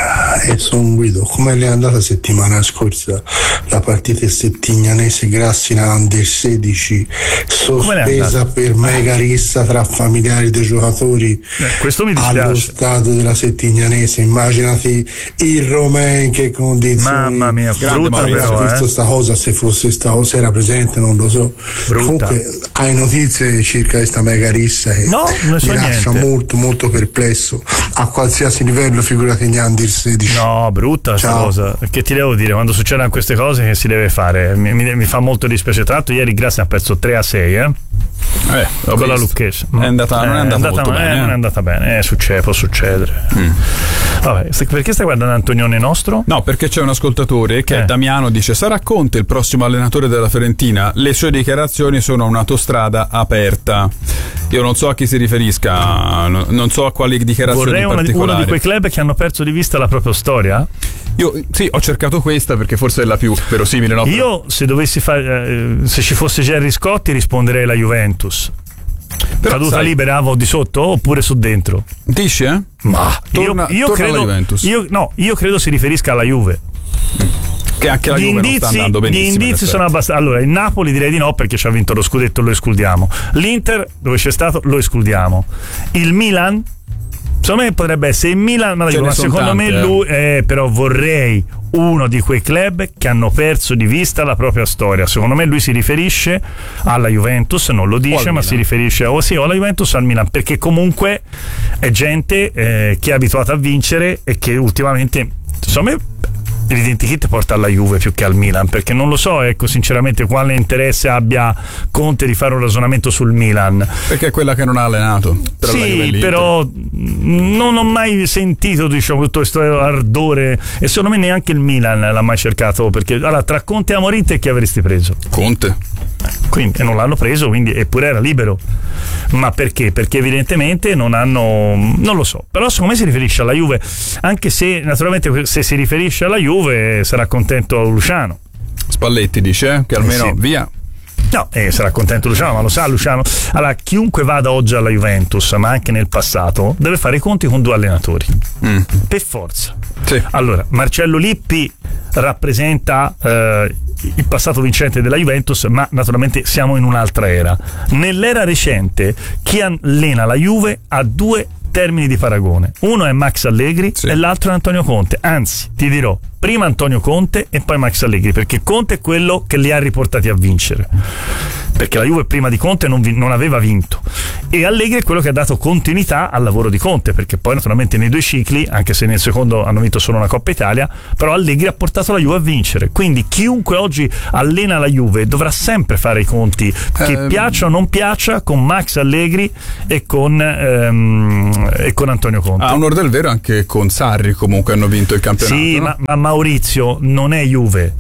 E son Guido, come le è andata settimana scorsa la partita settignanese Grassina Under sedici sospesa per mega rissa tra familiari dei giocatori eh, questo mi dispiace. Allo stadio della settignanese? Immaginati il Romeo in che condizioni. Mamma mia, brutta però, visto eh. sta cosa, se fosse sta cosa era presente non lo so. Brutta. Comunque hai notizie circa questa mega rissa che no, non so mi lascia niente. molto molto perplesso a qualsiasi livello, figurati gli Under sedici. No, brutta questa cosa. Che ti devo dire, quando succedono queste cose che si deve fare? Mi, mi, mi fa molto dispiacere. Tra l'altro ieri Grazia ha perso tre a sei, eh? Eh, con visto. la Lucchese. È andata, eh, non è andata, andata molto eh, bene. Non è andata bene, eh, succede, può succedere. Mm. Vabbè, perché stai guardando Antonione nostro? No, perché c'è un ascoltatore che eh. è Damiano, dice: sarà Conte il prossimo allenatore della Fiorentina? Le sue dichiarazioni sono un'autostrada aperta. Io non so a chi si riferisca, non so a quali dichiarazioni Vorrei una, particolari. uno di quei club che hanno perso di vista la propria storia. Io sì, ho cercato questa perché forse è la più verosimile. No? Io se dovessi fare, eh, se ci fosse Gerry Scotti risponderei la Juventus. Però, caduta sai, libera a di sotto oppure su dentro? Dici, eh? Ma torna, io, io torna credo, alla Juventus. Io, no, io credo si riferisca alla Juve. Che anche la gli Juve indizi, non sta andando benissimo. Gli indizi sono abbastanza. Allora, il Napoli direi di no perché ci ha vinto lo scudetto, lo escludiamo. L'Inter, dove c'è stato, lo escludiamo. Il Milan, sì. secondo me potrebbe essere il Milan, ma, dico, ma secondo tanti, me eh. lui eh, però vorrei uno di quei club che hanno perso di vista la propria storia. Secondo me lui si riferisce alla Juventus, non lo dice, ma Milan. Si riferisce o, sì, o alla Juventus o al Milan, perché comunque è gente eh, che è abituata a vincere e che ultimamente, secondo me, l'identikit porta alla Juve più che al Milan, perché non lo so, ecco, sinceramente quale interesse abbia Conte di fare un ragionamento sul Milan, perché è quella che non ha allenato. Però sì, però non ho mai sentito, diciamo, tutto questo ardore, e secondo me neanche il Milan l'ha mai cercato, perché allora tra Conte e Amorim chi avresti preso? Conte. Quindi, e non l'hanno preso, quindi, eppure era libero. Ma perché? Perché evidentemente non hanno, non lo so, però secondo me si riferisce alla Juve, anche se naturalmente se si riferisce alla Juve sarà contento Luciano. Spalletti dice eh, che almeno eh sì. via. No, eh, sarà contento Luciano, ma lo sa Luciano. Allora, chiunque vada oggi alla Juventus, ma anche nel passato, deve fare i conti con due allenatori. Mm. Per forza. Sì. Allora, Marcello Lippi rappresenta eh, il passato vincente della Juventus, ma naturalmente siamo in un'altra era. Nell'era recente, chi allena la Juve ha due termini di paragone. Uno è Max Allegri, sì, e l'altro è Antonio Conte. Anzi, ti dirò, prima Antonio Conte e poi Max Allegri, perché Conte è quello che li ha riportati a vincere, perché la Juve prima di Conte non, vi, non aveva vinto, e Allegri è quello che ha dato continuità al lavoro di Conte, perché poi naturalmente nei due cicli, anche se nel secondo hanno vinto solo una Coppa Italia, però Allegri ha portato la Juve a vincere. Quindi chiunque oggi allena la Juve dovrà sempre fare i conti, che eh, piaccia o non piaccia, con Max Allegri e con, ehm, e con Antonio Conte. A onor del vero anche con Sarri comunque hanno vinto il campionato. Sì, no? ma, ma Maurizio non è Juve,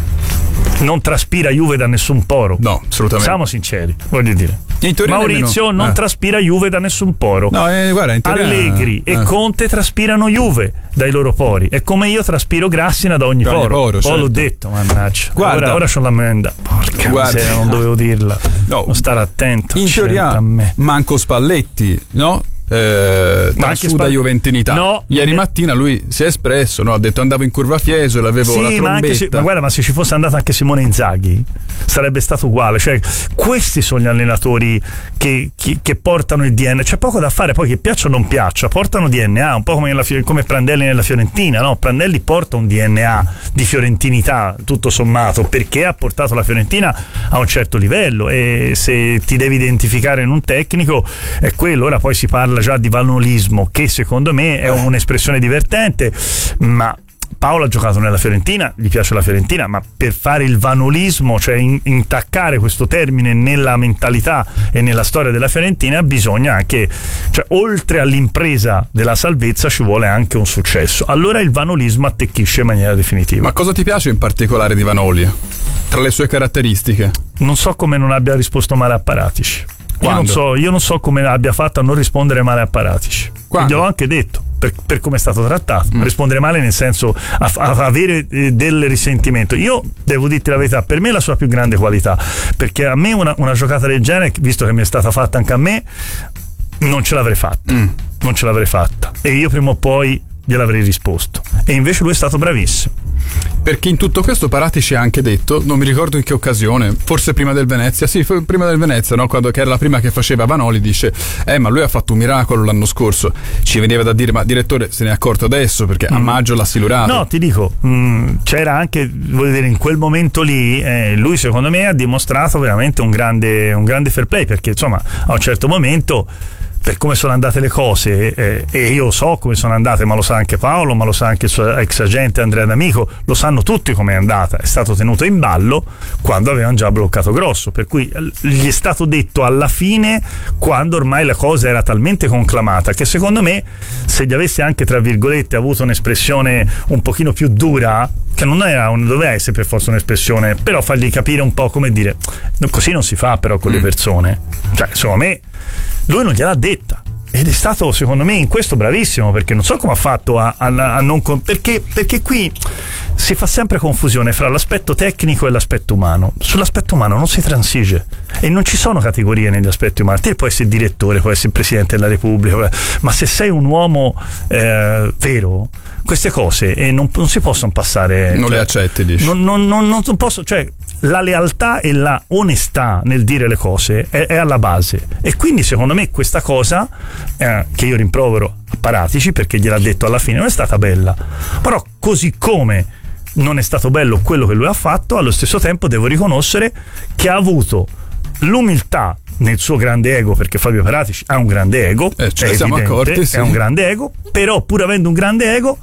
non traspira Juve da nessun poro. No, assolutamente. Siamo sinceri, voglio dire. Maurizio nemmeno. non eh. traspira Juve da nessun poro. No, eh, guarda, in teoria, Allegri eh. e Conte traspirano Juve dai loro pori. È come io traspiro Grassina da ogni da poro. Ogni poro Poi certo. l'ho detto, mannaggia. Guarda, ora, ora c'ho l'ammenda. Porca guarda. miseria, non dovevo dirla. No. Non stare attento. In teoria, a me. manco Spalletti, no? Eh, Ma suda juventinità. No, ieri ne... mattina lui si è espresso, no? Ha detto andavo in curva Fiesole, l'avevo sì, la trombetta. Ma, anche se, ma guarda, ma se ci fosse andato anche Simone Inzaghi sarebbe stato uguale. Cioè, questi sono gli allenatori che, che, che portano il D N A. C'è poco da fare, poi che piaccia o non piaccia, portano D N A, un po' come, nella, come Prandelli nella Fiorentina, no? Prandelli porta un D N A di fiorentinità tutto sommato, perché ha portato la Fiorentina a un certo livello, e se ti devi identificare in un tecnico è quello. Ora poi si parla già di vanolismo, che secondo me è un'espressione divertente, ma Paolo ha giocato nella Fiorentina, gli piace la Fiorentina, ma per fare il vanolismo, cioè in, intaccare questo termine nella mentalità e nella storia della Fiorentina, bisogna anche, cioè oltre all'impresa della salvezza ci vuole anche un successo. Allora il vanolismo attecchisce in maniera definitiva. Ma cosa ti piace in particolare di Vanoli? Tra le sue caratteristiche? Non so come non abbia risposto male a Paratici. Io non, so, io non so come abbia fatto a non rispondere male a Paratici. Gliel'ho anche detto per, per come è stato trattato. Mm. Rispondere male nel senso a, a avere eh, del risentimento. Io devo dirti la verità, per me è la sua più grande qualità, perché a me una, una giocata del genere, visto che mi è stata fatta anche a me, non ce l'avrei fatta. Mm. Non ce l'avrei fatta. E io prima o poi gliel'avrei risposto. E invece lui è stato bravissimo. Perché in tutto questo Paratici ha anche detto, non mi ricordo in che occasione, forse prima del Venezia, sì, prima del Venezia, no? Quando, che era la prima che faceva Vanoli, dice eh ma lui ha fatto un miracolo l'anno scorso. Ci veniva da dire, ma direttore se ne è accorto adesso, perché mm. a maggio l'ha silurato. No, ti dico, mh, c'era anche, voglio dire, in quel momento lì eh, lui secondo me ha dimostrato veramente un grande, un grande fair play, perché insomma a un certo momento, per come sono andate le cose, eh, e io so come sono andate, ma lo sa anche Paolo, ma lo sa anche il suo ex agente Andrea D'Amico, lo sanno tutti come è andata. È stato tenuto in ballo quando avevano già bloccato Grosso, per cui gli è stato detto alla fine, quando ormai la cosa era talmente conclamata, che secondo me se gli avesse anche tra virgolette avuto un'espressione un pochino più dura, che non era un, doveva essere per forza un'espressione, però fargli capire un po' come dire, così non si fa però con le persone, cioè secondo me lui non gliel'ha detta, ed è stato secondo me in questo bravissimo, perché non so come ha fatto a, a, a non perché, perché qui si fa sempre confusione fra l'aspetto tecnico e l'aspetto umano. Sull'aspetto umano non si transige e non ci sono categorie negli aspetti umani. Te puoi essere direttore, puoi essere presidente della Repubblica, ma se sei un uomo eh, vero, queste cose e non, non si possono passare. Non cioè, le accetti, dici? Non, non, non, non posso, cioè la lealtà e la onestà nel dire le cose è, è alla base, e quindi secondo me questa cosa eh, che io rimprovero a Paratici, perché gliel'ha detto alla fine, non è stata bella, però così come non è stato bello quello che lui ha fatto, allo stesso tempo devo riconoscere che ha avuto l'umiltà nel suo grande ego, perché Fabio Paratici ha un grande ego, eh, cioè, è siamo evidente, accorti, sì. È un grande ego, però pur avendo un grande ego,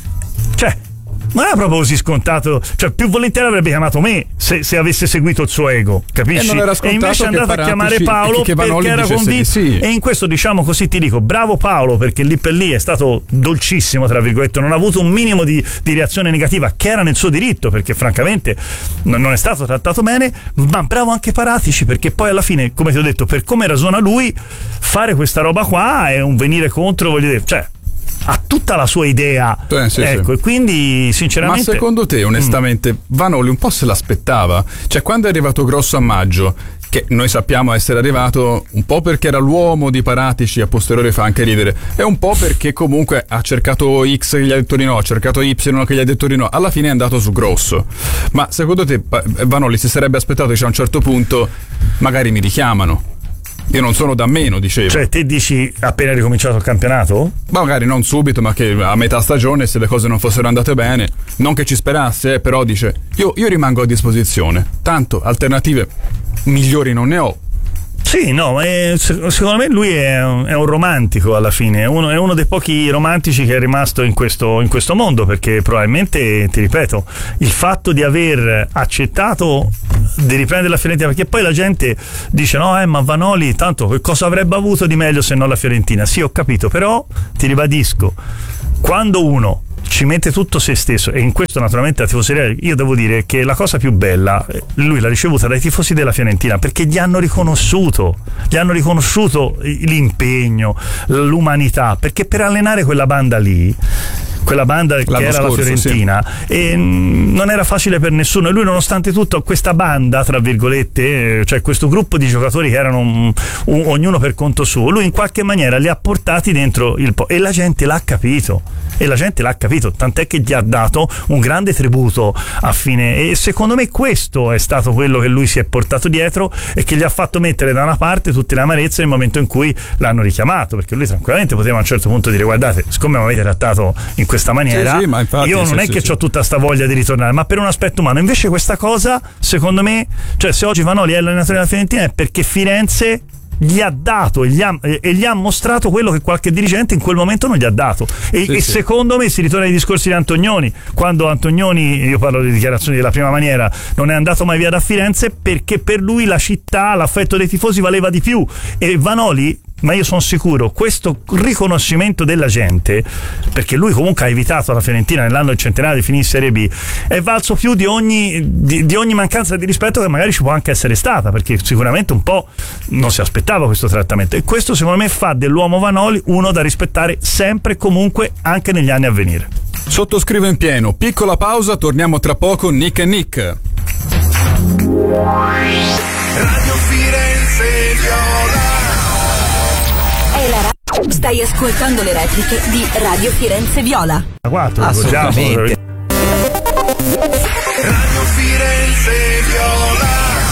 cioè non era proprio così scontato, cioè più volentieri avrebbe chiamato me se, se avesse seguito il suo ego, capisci? E, non era e invece è andato a chiamare Paolo che perché era convinto, sì. E in questo, diciamo così, ti dico bravo Paolo, perché lì per lì è stato dolcissimo, tra virgolette, non ha avuto un minimo di, di reazione negativa, che era nel suo diritto, perché francamente non, non è stato trattato bene. Ma bravo anche Paratici, perché poi alla fine, come ti ho detto, per come ragiona lui, fare questa roba qua è un venire contro, voglio dire, cioè ha tutta la sua idea, eh, sì, ecco, sì. E quindi sinceramente. Ma secondo te, onestamente, mm. Vanoli un po' se l'aspettava? Cioè, quando è arrivato Grosso a maggio, che noi sappiamo essere arrivato un po' perché era l'uomo di Paratici, a posteriori fa anche ridere, e un po' perché comunque ha cercato X che gli ha detto di no, ha cercato Y che gli ha detto di no, alla fine è andato su Grosso. Ma secondo te Vanoli si sarebbe aspettato che a un certo punto magari mi richiamano? Io non sono da meno, dicevo. Cioè, te dici appena ricominciato il campionato? Ma magari non subito, ma che a metà stagione, se le cose non fossero andate bene, non che ci sperasse, eh, però dice io, io rimango a disposizione, tanto alternative migliori non ne ho. Sì, no, ma è, secondo me lui è un, è un romantico alla fine, è uno, è uno dei pochi romantici che è rimasto in questo, in questo mondo, perché probabilmente, ti ripeto, il fatto di aver accettato di riprendere la Fiorentina, perché poi la gente dice no, eh, ma Vanoli tanto che cosa avrebbe avuto di meglio se non la Fiorentina? Sì, ho capito, però ti ribadisco, quando uno ci mette tutto se stesso, e in questo naturalmente la tifoseria, io devo dire che la cosa più bella lui l'ha ricevuta dai tifosi della Fiorentina, perché gli hanno riconosciuto gli hanno riconosciuto l'impegno, l'umanità, perché per allenare quella banda lì, quella banda che l'anno era scorso, la Fiorentina, sì. E mh, non era facile per nessuno, e lui nonostante tutto questa banda, tra virgolette, cioè questo gruppo di giocatori che erano un, un, ognuno per conto suo, lui in qualche maniera li ha portati dentro il po', e la gente l'ha capito e la gente l'ha capito, tant'è che gli ha dato un grande tributo a fine, e secondo me questo è stato quello che lui si è portato dietro e che gli ha fatto mettere da una parte tutte le amarezze nel momento in cui l'hanno richiamato, perché lui tranquillamente poteva a un certo punto dire guardate, siccome mi avete trattato in questa maniera, sì, sì, ma infatti, io non sì, è sì, che sì. ho tutta sta voglia di ritornare, ma per un aspetto umano. Invece questa cosa, secondo me, cioè se oggi Vanoli è l'allenatore della Fiorentina è perché Firenze gli ha dato e gli ha, e gli ha mostrato quello che qualche dirigente in quel momento non gli ha dato, e, sì, e sì. secondo me si ritorna ai discorsi di Antonioni, quando Antonioni, io parlo di dichiarazioni della prima maniera, non è andato mai via da Firenze perché per lui la città, l'affetto dei tifosi valeva di più, e Vanoli, ma io sono sicuro, questo riconoscimento della gente, perché lui comunque ha evitato la Fiorentina nell'anno del centenario di finire in Serie B, è valso più di ogni, di, di ogni mancanza di rispetto che magari ci può anche essere stata, perché sicuramente un po' non si aspettava questo trattamento, e questo secondo me fa dell'uomo Vanoli uno da rispettare sempre e comunque anche negli anni a venire. Sottoscrivo in pieno, piccola pausa, torniamo tra poco. Nick e Nick. Radio Firenze Viola. È la ra- Stai ascoltando le repliche di Radio Firenze Viola. quattro, assolutamente. Radio Firenze Viola.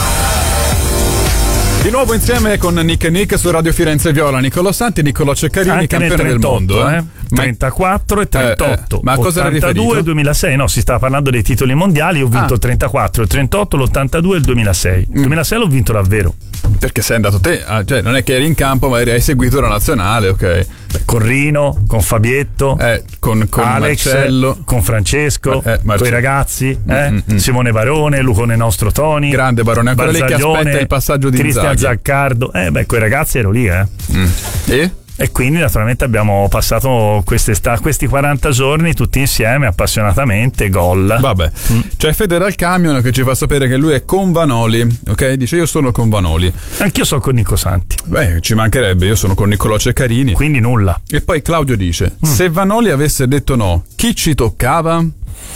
Di nuovo insieme con Nick e Nick su Radio Firenze Viola, Nicolò Santi, Nicolò Ceccarini, anche campione nel trentotto, del mondo. Eh? eh. trentaquattro e trentotto. Eh, eh, ma a cosa era ottantadue riferito? e duemilasei, no, si stava parlando dei titoli mondiali. Ho vinto Ah. il trentaquattro, il trentotto, l'ottantadue e il duemilasei. Il duemilasei l'ho vinto davvero. Perché sei andato te, ah, cioè non è che eri in campo, ma hai seguito la nazionale, ok? Con Rino, con Fabietto, eh, con, con Alex, Marcello, con Francesco, eh, con i ragazzi, eh? Mm-mm. Simone Barone, Lucone Nostro Toni, grande Barone, ancora lì che aspetta il passaggio di Cristian Inzaghi. Zaccardo. Eh beh, quei ragazzi ero lì, eh. Mm. E? E quindi naturalmente abbiamo passato quest'estate, questi quaranta giorni tutti insieme appassionatamente, gol. Vabbè, mm. c'è Fede dal Camion che ci fa sapere che lui è con Vanoli, ok? Dice io sono con Vanoli. Anch'io sono con Nico Santi. Beh, ci mancherebbe, io sono con Niccolò Ceccarini. Quindi nulla. E poi Claudio dice, mm. se Vanoli avesse detto no, chi ci toccava?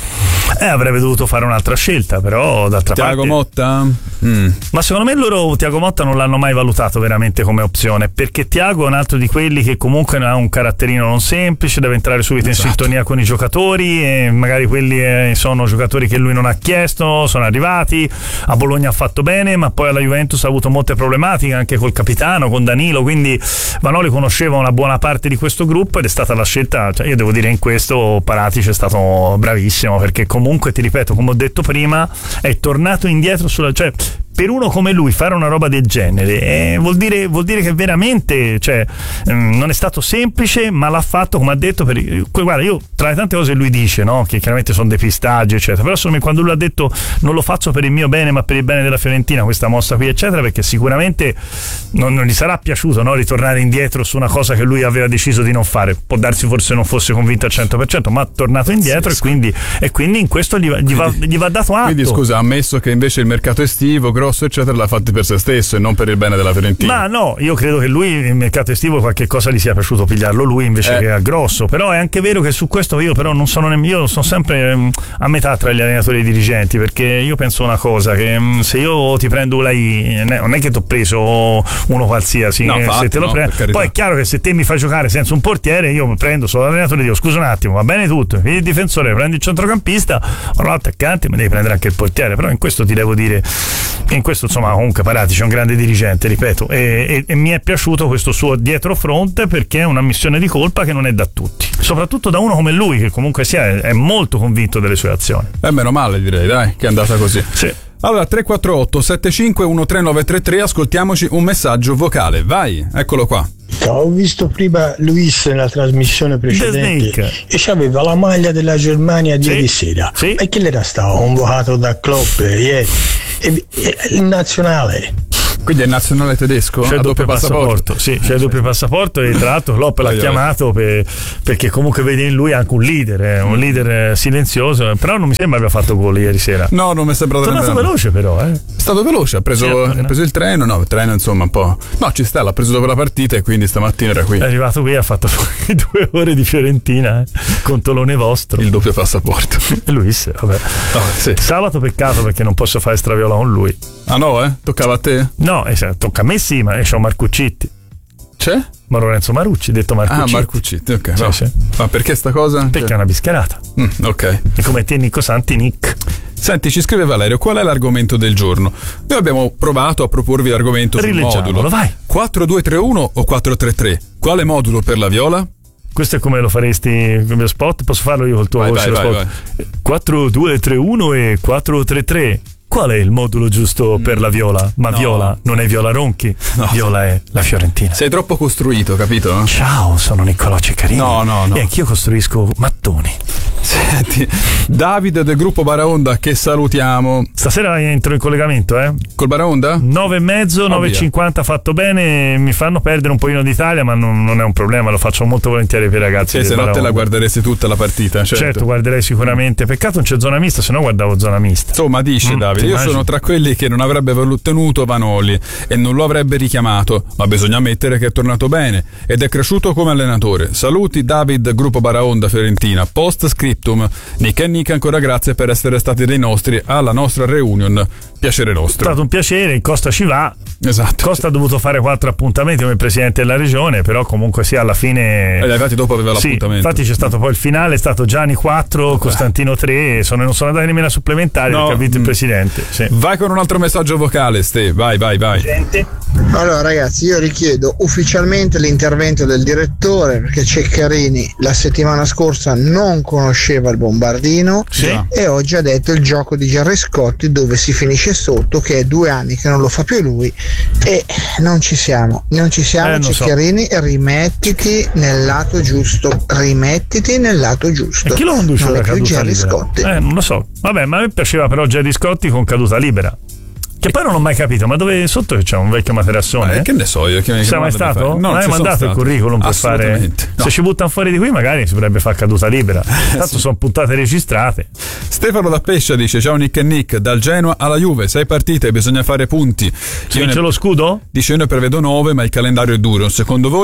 Eh, avrebbe dovuto fare un'altra scelta, però d'altra Tiago parte Motta? Mm. Ma secondo me loro Tiago Motta non l'hanno mai valutato veramente come opzione, perché Tiago è un altro di quelli che comunque ha un caratterino non semplice, deve entrare subito esatto. in sintonia con i giocatori, e magari quelli eh, sono giocatori che lui non ha chiesto, sono arrivati, a Bologna ha fatto bene, ma poi alla Juventus ha avuto molte problematiche anche col capitano, con Danilo, quindi Vanoli conosceva una buona parte di questo gruppo ed è stata la scelta, cioè io devo dire in questo Paratici è stato bravissimo, perché comunque ti ripeto, come ho detto prima, è tornato indietro sulla, cioè per uno come lui fare una roba del genere eh, vuol dire vuol dire che veramente, cioè, mh, non è stato semplice, ma l'ha fatto, come ha detto, per, guarda, io tra le tante cose lui dice, no, che chiaramente sono depistaggi eccetera, però secondo me quando lui ha detto non lo faccio per il mio bene ma per il bene della Fiorentina, questa mossa qui eccetera, perché sicuramente non, non gli sarà piaciuto, no, ritornare indietro su una cosa che lui aveva deciso di non fare, può darsi forse non fosse convinto al cento per cento, ma ha tornato indietro, sì, e, quindi, e quindi in questo gli, gli, va, gli va dato atto. Quindi scusa, ha ammesso che invece il mercato estivo grosso eccetera l'ha fatto per se stesso e non per il bene della Fiorentina. Ma no, io credo che lui il mercato estivo qualche cosa gli sia piaciuto pigliarlo lui invece eh. che a grosso, però è anche vero che su questo io però non sono nemmeno, io sono sempre um, a metà tra gli allenatori e i dirigenti, perché io penso una cosa, che um, se io ti prendo lei non è che ti ho preso uno qualsiasi, no, eh, fatti, se te lo no, prendo, poi è chiaro che se te mi fai giocare senza un portiere io mi prendo solo l'allenatore e dico scusa un attimo, va bene tutto, il difensore prendi il centrocampista o l'attaccante, mi devi prendere anche il portiere, però in questo ti devo dire, in questo insomma comunque Paratici è un grande dirigente, ripeto, e, e, e mi è piaciuto questo suo dietrofront, perché è una missione di colpa che non è da tutti, soprattutto da uno come lui che comunque sia è, è molto convinto delle sue azioni. Eh, meno male direi, dai, che è andata così. Sì. Allora, tre quattro otto sette cinque uno tre nove tre tre, ascoltiamoci un messaggio vocale, vai, eccolo qua. Ho visto prima Luis nella trasmissione precedente e c'aveva la maglia della Germania di sì, ieri sera, sì. E che l'era stato convocato da Klopp ieri, e, e, il nazionale. Quindi è il nazionale tedesco? C'è il doppio passaporto, passaporto. Sì, c'è il doppio passaporto e tra l'altro Klopp l'ha chiamato per, perché comunque vede in lui anche un leader, eh, un leader silenzioso, però non mi sembra abbia fatto gol ieri sera. No, non mi è sembrato. È tornato veloce però, eh. È stato veloce, ha preso, sì, ha preso il treno, no, il treno insomma un po'. No, ci sta, l'ha preso dopo la partita e quindi stamattina era qui. È arrivato qui, ha fatto due ore di Fiorentina, eh, con Tolone vostro. Il doppio passaporto. Luis, vabbè. Oh, sì. Sabato peccato perché non posso fare straviola con lui. Ah no, eh? Toccava a te? No, eh, tocca a me sì, ma c'ho Marcuccitti. C'è? Ma Lorenzo Marucci, detto Marcuccitti. Ah, Marcuccitti, ok. Sì, no. sì. Ma perché sta cosa? Perché cioè... è una bischerata. Mm, ok. E come te Nico Santi, Nick. Senti, ci scrive Valerio, qual è l'argomento del giorno? Noi abbiamo provato a proporvi l'argomento sul modulo. Vai. quattro due tre uno o quattro tre tre? Quale modulo per la Viola? Questo è come lo faresti come spot? Posso farlo io col tuo vai, voce? Vai, vai, vai. quattro due tre uno e quattro tre tre. Qual è il modulo giusto mm. per la Viola? Ma no. Viola non è Viola Ronchi, no. Viola è la Fiorentina. Sei troppo costruito, capito? Ciao, sono Niccolò Ceccarini. No, no, no. E anch'io costruisco mattoni. Senti, Davide del gruppo Baraonda, che salutiamo. Stasera entro in collegamento, eh? Col Baraonda? nove e mezzo, nove e cinquanta fatto bene, mi fanno perdere un pochino d'Italia, ma non, non è un problema, lo faccio molto volentieri per i ragazzi. Sì, se no te la guarderesti tutta la partita, certo. Certo, guarderei sicuramente. Peccato non c'è zona mista, se no guardavo zona mista. Insomma, dice mm, Davide, io immagini? sono tra quelli che non avrebbe tenuto Vanoli e non lo avrebbe richiamato, ma bisogna ammettere che è tornato bene ed è cresciuto come allenatore. Saluti David, gruppo Baraonda Fiorentina. Post scriptum, Nick e Nick, ancora grazie per essere stati dei nostri alla nostra reunion. Piacere nostro. È stato un piacere, Costa ci va. Esatto. Costa ha dovuto fare quattro appuntamenti come presidente della regione, però comunque sia alla fine. Eh, infatti dopo aveva sì, l'appuntamento. Infatti c'è stato poi il finale, è stato Gianni quattro, Costantino tre, sono, non sono andati nemmeno a supplementari no. perché ha vinto il presidente. Sì. Vai con un altro messaggio vocale, Ste, vai, vai, vai. Allora ragazzi, io richiedo ufficialmente l'intervento del direttore, perché Ceccarini la settimana scorsa non conosceva il bombardino sì. e oggi ha detto il gioco di Gerrescotti dove si finisce sotto, che è due anni che non lo fa più lui, e non ci siamo, non ci siamo. eh, Ceccarini, so. rimettiti nel lato giusto, rimettiti nel lato giusto. E chi lo conduce non la è più caduta Gerry libera? Scotti. Eh, non lo so. Vabbè, ma a me piaceva però Gerry Scotti con caduta libera. Che poi non ho mai capito, ma dove sotto c'è un vecchio materassone? Eh, che ne so io? Che mi sei mai stato? No, non hai mandato stato. il curriculum per fare. No. Se ci buttano fuori di qui, magari si potrebbe fare caduta libera. Tanto sì. sono puntate registrate. Stefano da Pescia dice: ciao Nick e Nick, dal Genoa alla Juve, sei partite, bisogna fare punti. Si vince lo scudo? Dice: io ne prevedo nove, ma il calendario è duro. Secondo voi?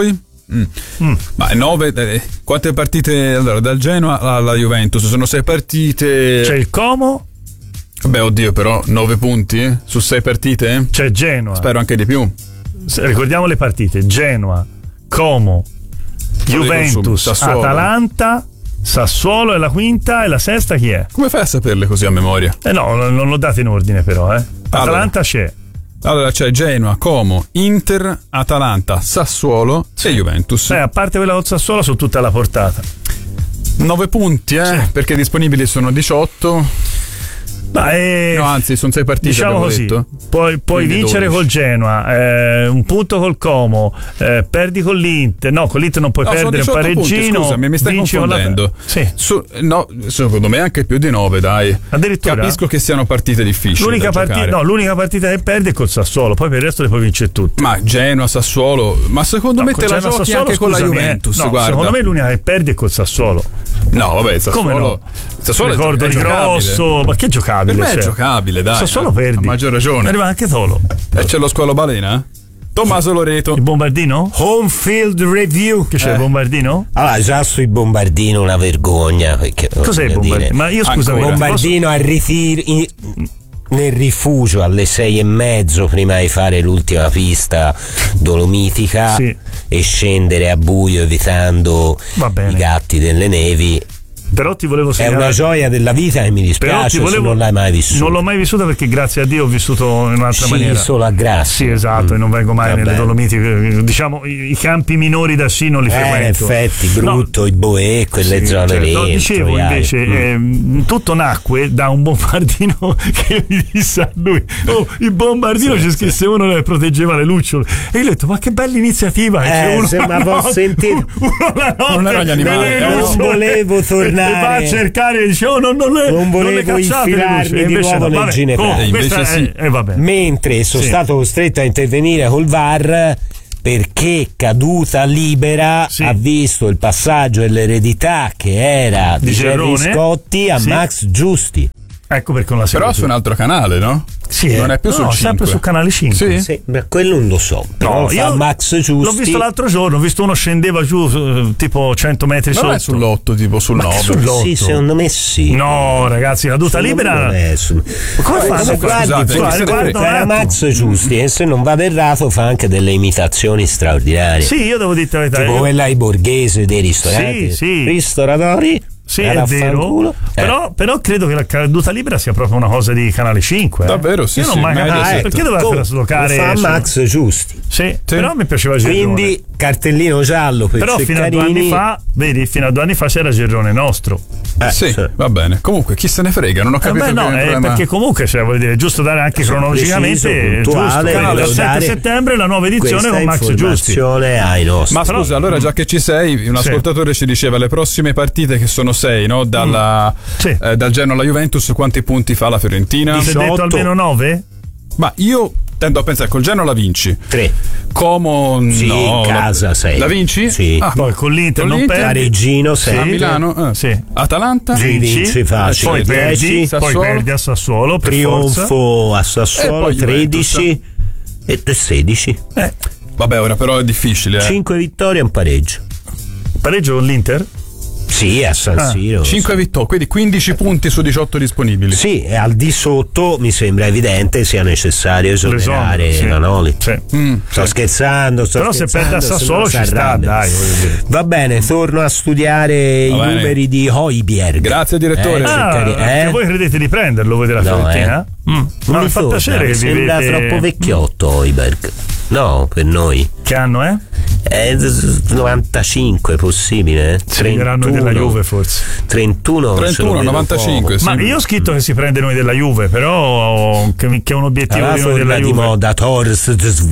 Mm. Mm. Ma nove, eh, quante partite allora dal Genoa alla Juventus? Sono sei partite. C'è il Como. Beh, oddio, però nove punti eh? su sei partite? C'è Genoa. Spero anche di più. Ricordiamo le partite: Genoa, Como, Juventus, Sassuolo. Atalanta, Sassuolo è la quinta e la sesta chi è? Come fai a saperle così a memoria? Eh no, non l'ho data in ordine però, eh. Atalanta allora. c'è. Allora c'è Genoa, Como, Inter, Atalanta, Sassuolo sì. e Juventus. Beh, a parte quella col Sassuolo sono tutta alla portata. nove punti, eh? Sì. Perché disponibili sono diciotto. Ma è, no, anzi, sono sei partite. Diciamo così: detto. puoi, puoi vincere dodici col Genoa, eh, un punto col Como, eh, perdi con l'Inter. No, con l'Inter non puoi no, perdere un pareggino. Punti, scusami, mi stai confondendo. La... Sì. Su, no, secondo me anche più di nove, dai. Addirittura. Capisco che siano partite difficili. L'unica, partita, no, l'unica partita che perdi è col Sassuolo, poi per il resto le puoi vincere tutte. Ma Genoa, Sassuolo, ma secondo no, me te la giochi Sassuolo, anche con scusami, la Juventus. Eh. No, guarda. Secondo me l'unica che perdi è col Sassuolo. No, vabbè, Sassuolo. Come no? Sassuolo ricordo è di Grosso, ma che giocabile? Per me è cioè. giocabile, dai. Sassuolo perdi. A maggior ragione. Arriva anche Tolo. E c'è lo squalo balena? Tommaso Loreto. Il bombardino? Home Field Review. Che c'è eh. il bombardino? Allora, già sui bombardino una vergogna. Perché, cos'è il bombardino? Dire, ma io scusa, il bombardino posso... a ritiro in, nel rifugio alle sei e mezzo prima di fare l'ultima pista dolomitica sì. e scendere a buio evitando i gatti delle nevi. Però ti volevo segnalare. È una gioia della vita e mi dispiace volevo... se non l'hai mai vissuta. Non l'ho mai vissuta perché grazie a Dio ho vissuto in un'altra sì, maniera. Solo a Grassi. Sì, esatto, mm. e non vengo mai Vabbè. nelle Dolomiti. Diciamo i, i campi minori da sci non li eh, frequento. In effetti, brutto, no. i Boe, quelle sì, zone certo. lì. No, dicevo invece, mm. eh, tutto nacque da un bombardino che mi disse a lui: oh, il bombardino sì, ci scrisse uno che proteggeva le lucciole. E io ho detto: ma che bella iniziativa! Eh, se ma posso sentire. Non erano gli animali, non volevo tornare. Dice, oh, non, non, le, non volevo non infilarmi di nuovo nel ginepraio. Invece sì. eh, vabbè. Mentre sono sì. stato costretto a intervenire col V A R perché caduta libera sì. ha visto il passaggio e l'eredità che era di, di Gerry Scotti a sì. Max Giusti. Ecco perché non la Però su un altro canale, no? Sì, non è più no, sul cinque. Sempre su canale cinque. Sì, sì beh, quello non lo so. Però no, io Max Giusti. L'ho visto l'altro giorno, ho visto uno scendeva giù tipo cento metri non sotto. Non è sull'otto, tipo sul nove. Sull'otto. Sì, secondo me sì. No, ragazzi, caduta libera. Su... Come fanno? Guardi, era Max Giusti e se non vado errato fa anche delle imitazioni straordinarie. Sì, io devo dire la verità. Tipo io... quella ai borghesi dei ristoranti. Sì, sì. Ristoratori. Sì, è vero, eh. però, però credo che la caduta libera sia proprio una cosa di Canale cinque. Eh. Davvero, sì. Io non sì, mai capito ah, ecco. perché doveva slocare. Fa Max Giusti. Sì, sì, però mi piaceva Gerrone. Quindi cartellino giallo per però Ceccarini. Fino a due anni fa, vedi, fino a due anni fa c'era Gerrone nostro. Eh, sì, sì, va bene. Comunque, chi se ne frega? Non ho capito. Eh beh, no, è problema... perché comunque, cioè, vuol dire, giusto dare anche sono cronologicamente preciso, puntuale, giusto. Canale sette settembre la nuova edizione con Max Giusti. Ai nostri. Ma scusa, però, allora già che ci sei, un ascoltatore sì. ci diceva le prossime partite che sono sei, no? Dalla Sì. Eh, dal Genoa alla Juventus, quanti punti fa la Fiorentina? Ti sei detto almeno nove? Ma io tendo a pensare col Genoa la vinci. tre. Como sì, no, casa sei. La vinci? Sì. Ah, poi con l'Inter con non l'Inter, perdi. Reggino sei. A Milano, eh. sì. Atalanta vinci facile. Poi perdi, Sassuolo. poi perdi a Sassuolo, per trionfo forza. a Sassuolo tredici e sedici. Eh. Vabbè, ora però è difficile. Eh. cinque vittorie e un pareggio. Pareggio con l'Inter? Sì, a San Siro. Ah, cinque vittorie, quindi quindici punti su diciotto disponibili. Sì, e al di sotto mi sembra evidente sia necessario esonerare sì. Manoli. Sì. Mm, sto sì. scherzando, sto però scherzando. Se perde a Sassuolo ci sta, dai. Va bene, torno a studiare Va i bene. numeri di Højbjerg. Grazie direttore. Eh, ah, eh? Voi credete di prenderlo voi della no, Fiorentina? Eh. Mm. Non mi fa piacere mi che sembra vivete... troppo vecchiotto Højbjerg. No, per noi. Che anno è? È novantacinque possibile? trentuno della Juve forse. trentuno trentuno novantacinque. Sì. Ma io ho scritto che si prende noi della Juve, però che, che è un obiettivo allora, di noi della di Juve. moda Torres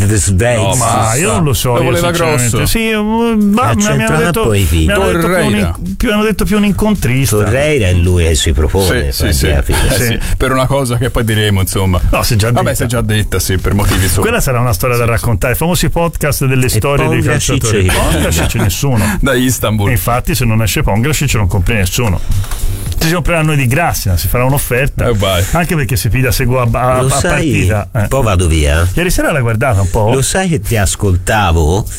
no, ma io non lo so. Lo voleva grosso. Sì, ma mi hanno detto, mi hanno detto più, un, più, hanno detto più un incontrista. Torreira è lui che si propone. Sì, sì, sì. Eh, sì. Per una cosa che poi diremo, insomma. No, si è già detta. Vabbè, si è già detta, sì, per motivi solo. Quella sarà una storia da raccontare. I famosi podcast delle storie dei calciatori. Pongracic c'è nessuno da Istanbul. E infatti se non esce Pongracic non compri nessuno. Ci si comprerà noi di Grazia, si farà un'offerta eh anche perché se Pida segue a, a, a sai, partita eh. un po' vado via. Ieri sera l'hai guardata un po'? Lo sai che ti ascoltavo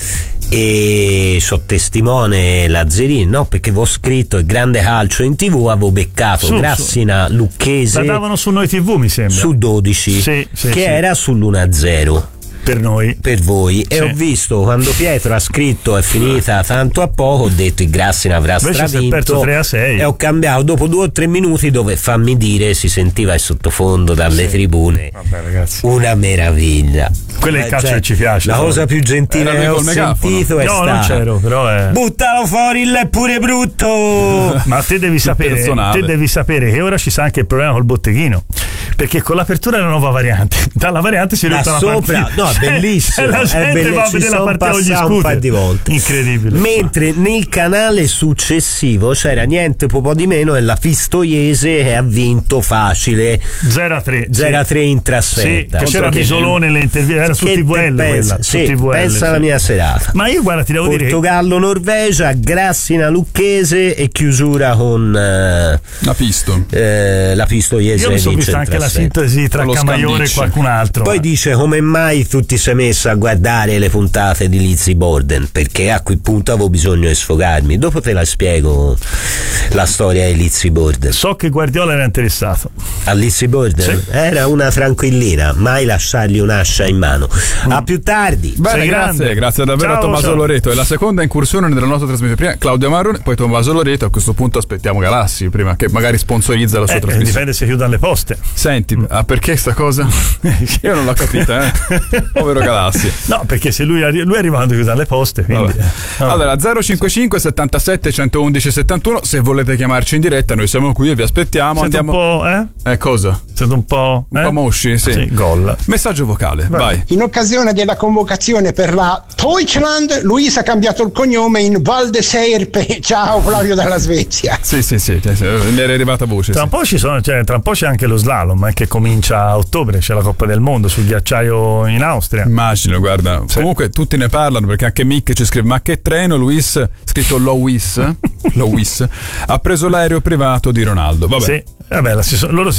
e so testimone Lazzarini, no, perché avevo scritto il grande calcio in tv, avevo beccato Su, Grassina Lucchese, la davano su Noi tivù mi sembra, su dodici, sì, sì, che sì. era sull'uno a zero per noi, per voi, sì. E ho visto quando Pietro ha scritto è finita tanto a poco, ho detto il Grassina avrà invece si è perso stravinto tre a sei e ho cambiato dopo due o tre minuti, dove fammi dire si sentiva il sottofondo dalle sì. tribune. Vabbè, ragazzi, una meraviglia, quello è il calcio cioè, che ci piace. la però. cosa più gentile che ho sentito è no, stata non c'ero, però è... buttalo fuori, il è pure brutto. Ma te devi sapere, te devi sapere che ora ci sta anche il problema col botteghino, perché con l'apertura della nuova variante, dalla variante si riesce da la sopra, partita. no, è bellissimo, la gente è bello, va a ci vedere la sono partita ogni passato un paio di volte, incredibile. Mentre nel canale successivo c'era niente po' di meno e la Pistoiese che ha vinto facile zero a tre zero a tre in trasferta, sì, c'era Bisolone le interviste, era su T V L pensa, quella, sì, su T V L, pensa sì. alla mia serata. Ma io guarda ti devo dire Portogallo Norvegia, Grassina Lucchese e chiusura con eh, la Pisto eh, la Pistoiese. Io mi sono visto anche la sintesi tra Camaiore e qualcun altro. Poi eh. dice come mai tu ti sei messo a guardare le puntate di Lizzie Borden, perché a quel punto avevo bisogno di sfogarmi. Dopo te la spiego la storia di Lizzie Borden. So che Guardiola era interessato a Lizzie Borden, sì. Era una tranquillina, mai lasciargli un'ascia in mano. A più tardi. Bene, grazie, grazie davvero ciao, a Tommaso ciao. Loreto. E la seconda incursione della nostra trasmissione, prima Claudio Marrone, poi Tommaso Loreto. A questo punto aspettiamo Galassi prima che magari sponsorizza la sua eh, trasmissione. Dipende se chiudono le poste. Senti, mm. ah, perché sta cosa? Io non l'ho capita, eh. Povero Galassi. No, perché se lui, lui è arrivato a chiudere le poste, quindi. Vabbè. Allora, zero cinquantacinque settantasette centoundici settantuno, se volete chiamarci in diretta, noi siamo qui e vi aspettiamo. Sento Andiamo. un po', eh? Eh, cosa? Sento un po'. Un eh? po' mosci, sì. sì. Gol. Messaggio vocale, vai. vai. In occasione della convocazione per la Deutschland, Luisa ha cambiato il cognome in Valdeserpe. Ciao Flavio dalla Svezia. Sì, sì, sì, mi era arrivata voce. Tra un sì. po' ci sono, cioè, tra un po' c'è anche lo slalom, eh, che comincia a ottobre, c'è la Coppa del Mondo sul ghiacciaio in Austria. Immagino, guarda. Sì. Comunque tutti ne parlano, perché anche Mick ci scrive: ma che treno? Luis, scritto Louis, Louis ha preso l'aereo privato di Ronaldo. Vabbè. Sì, vabbè, la, loro si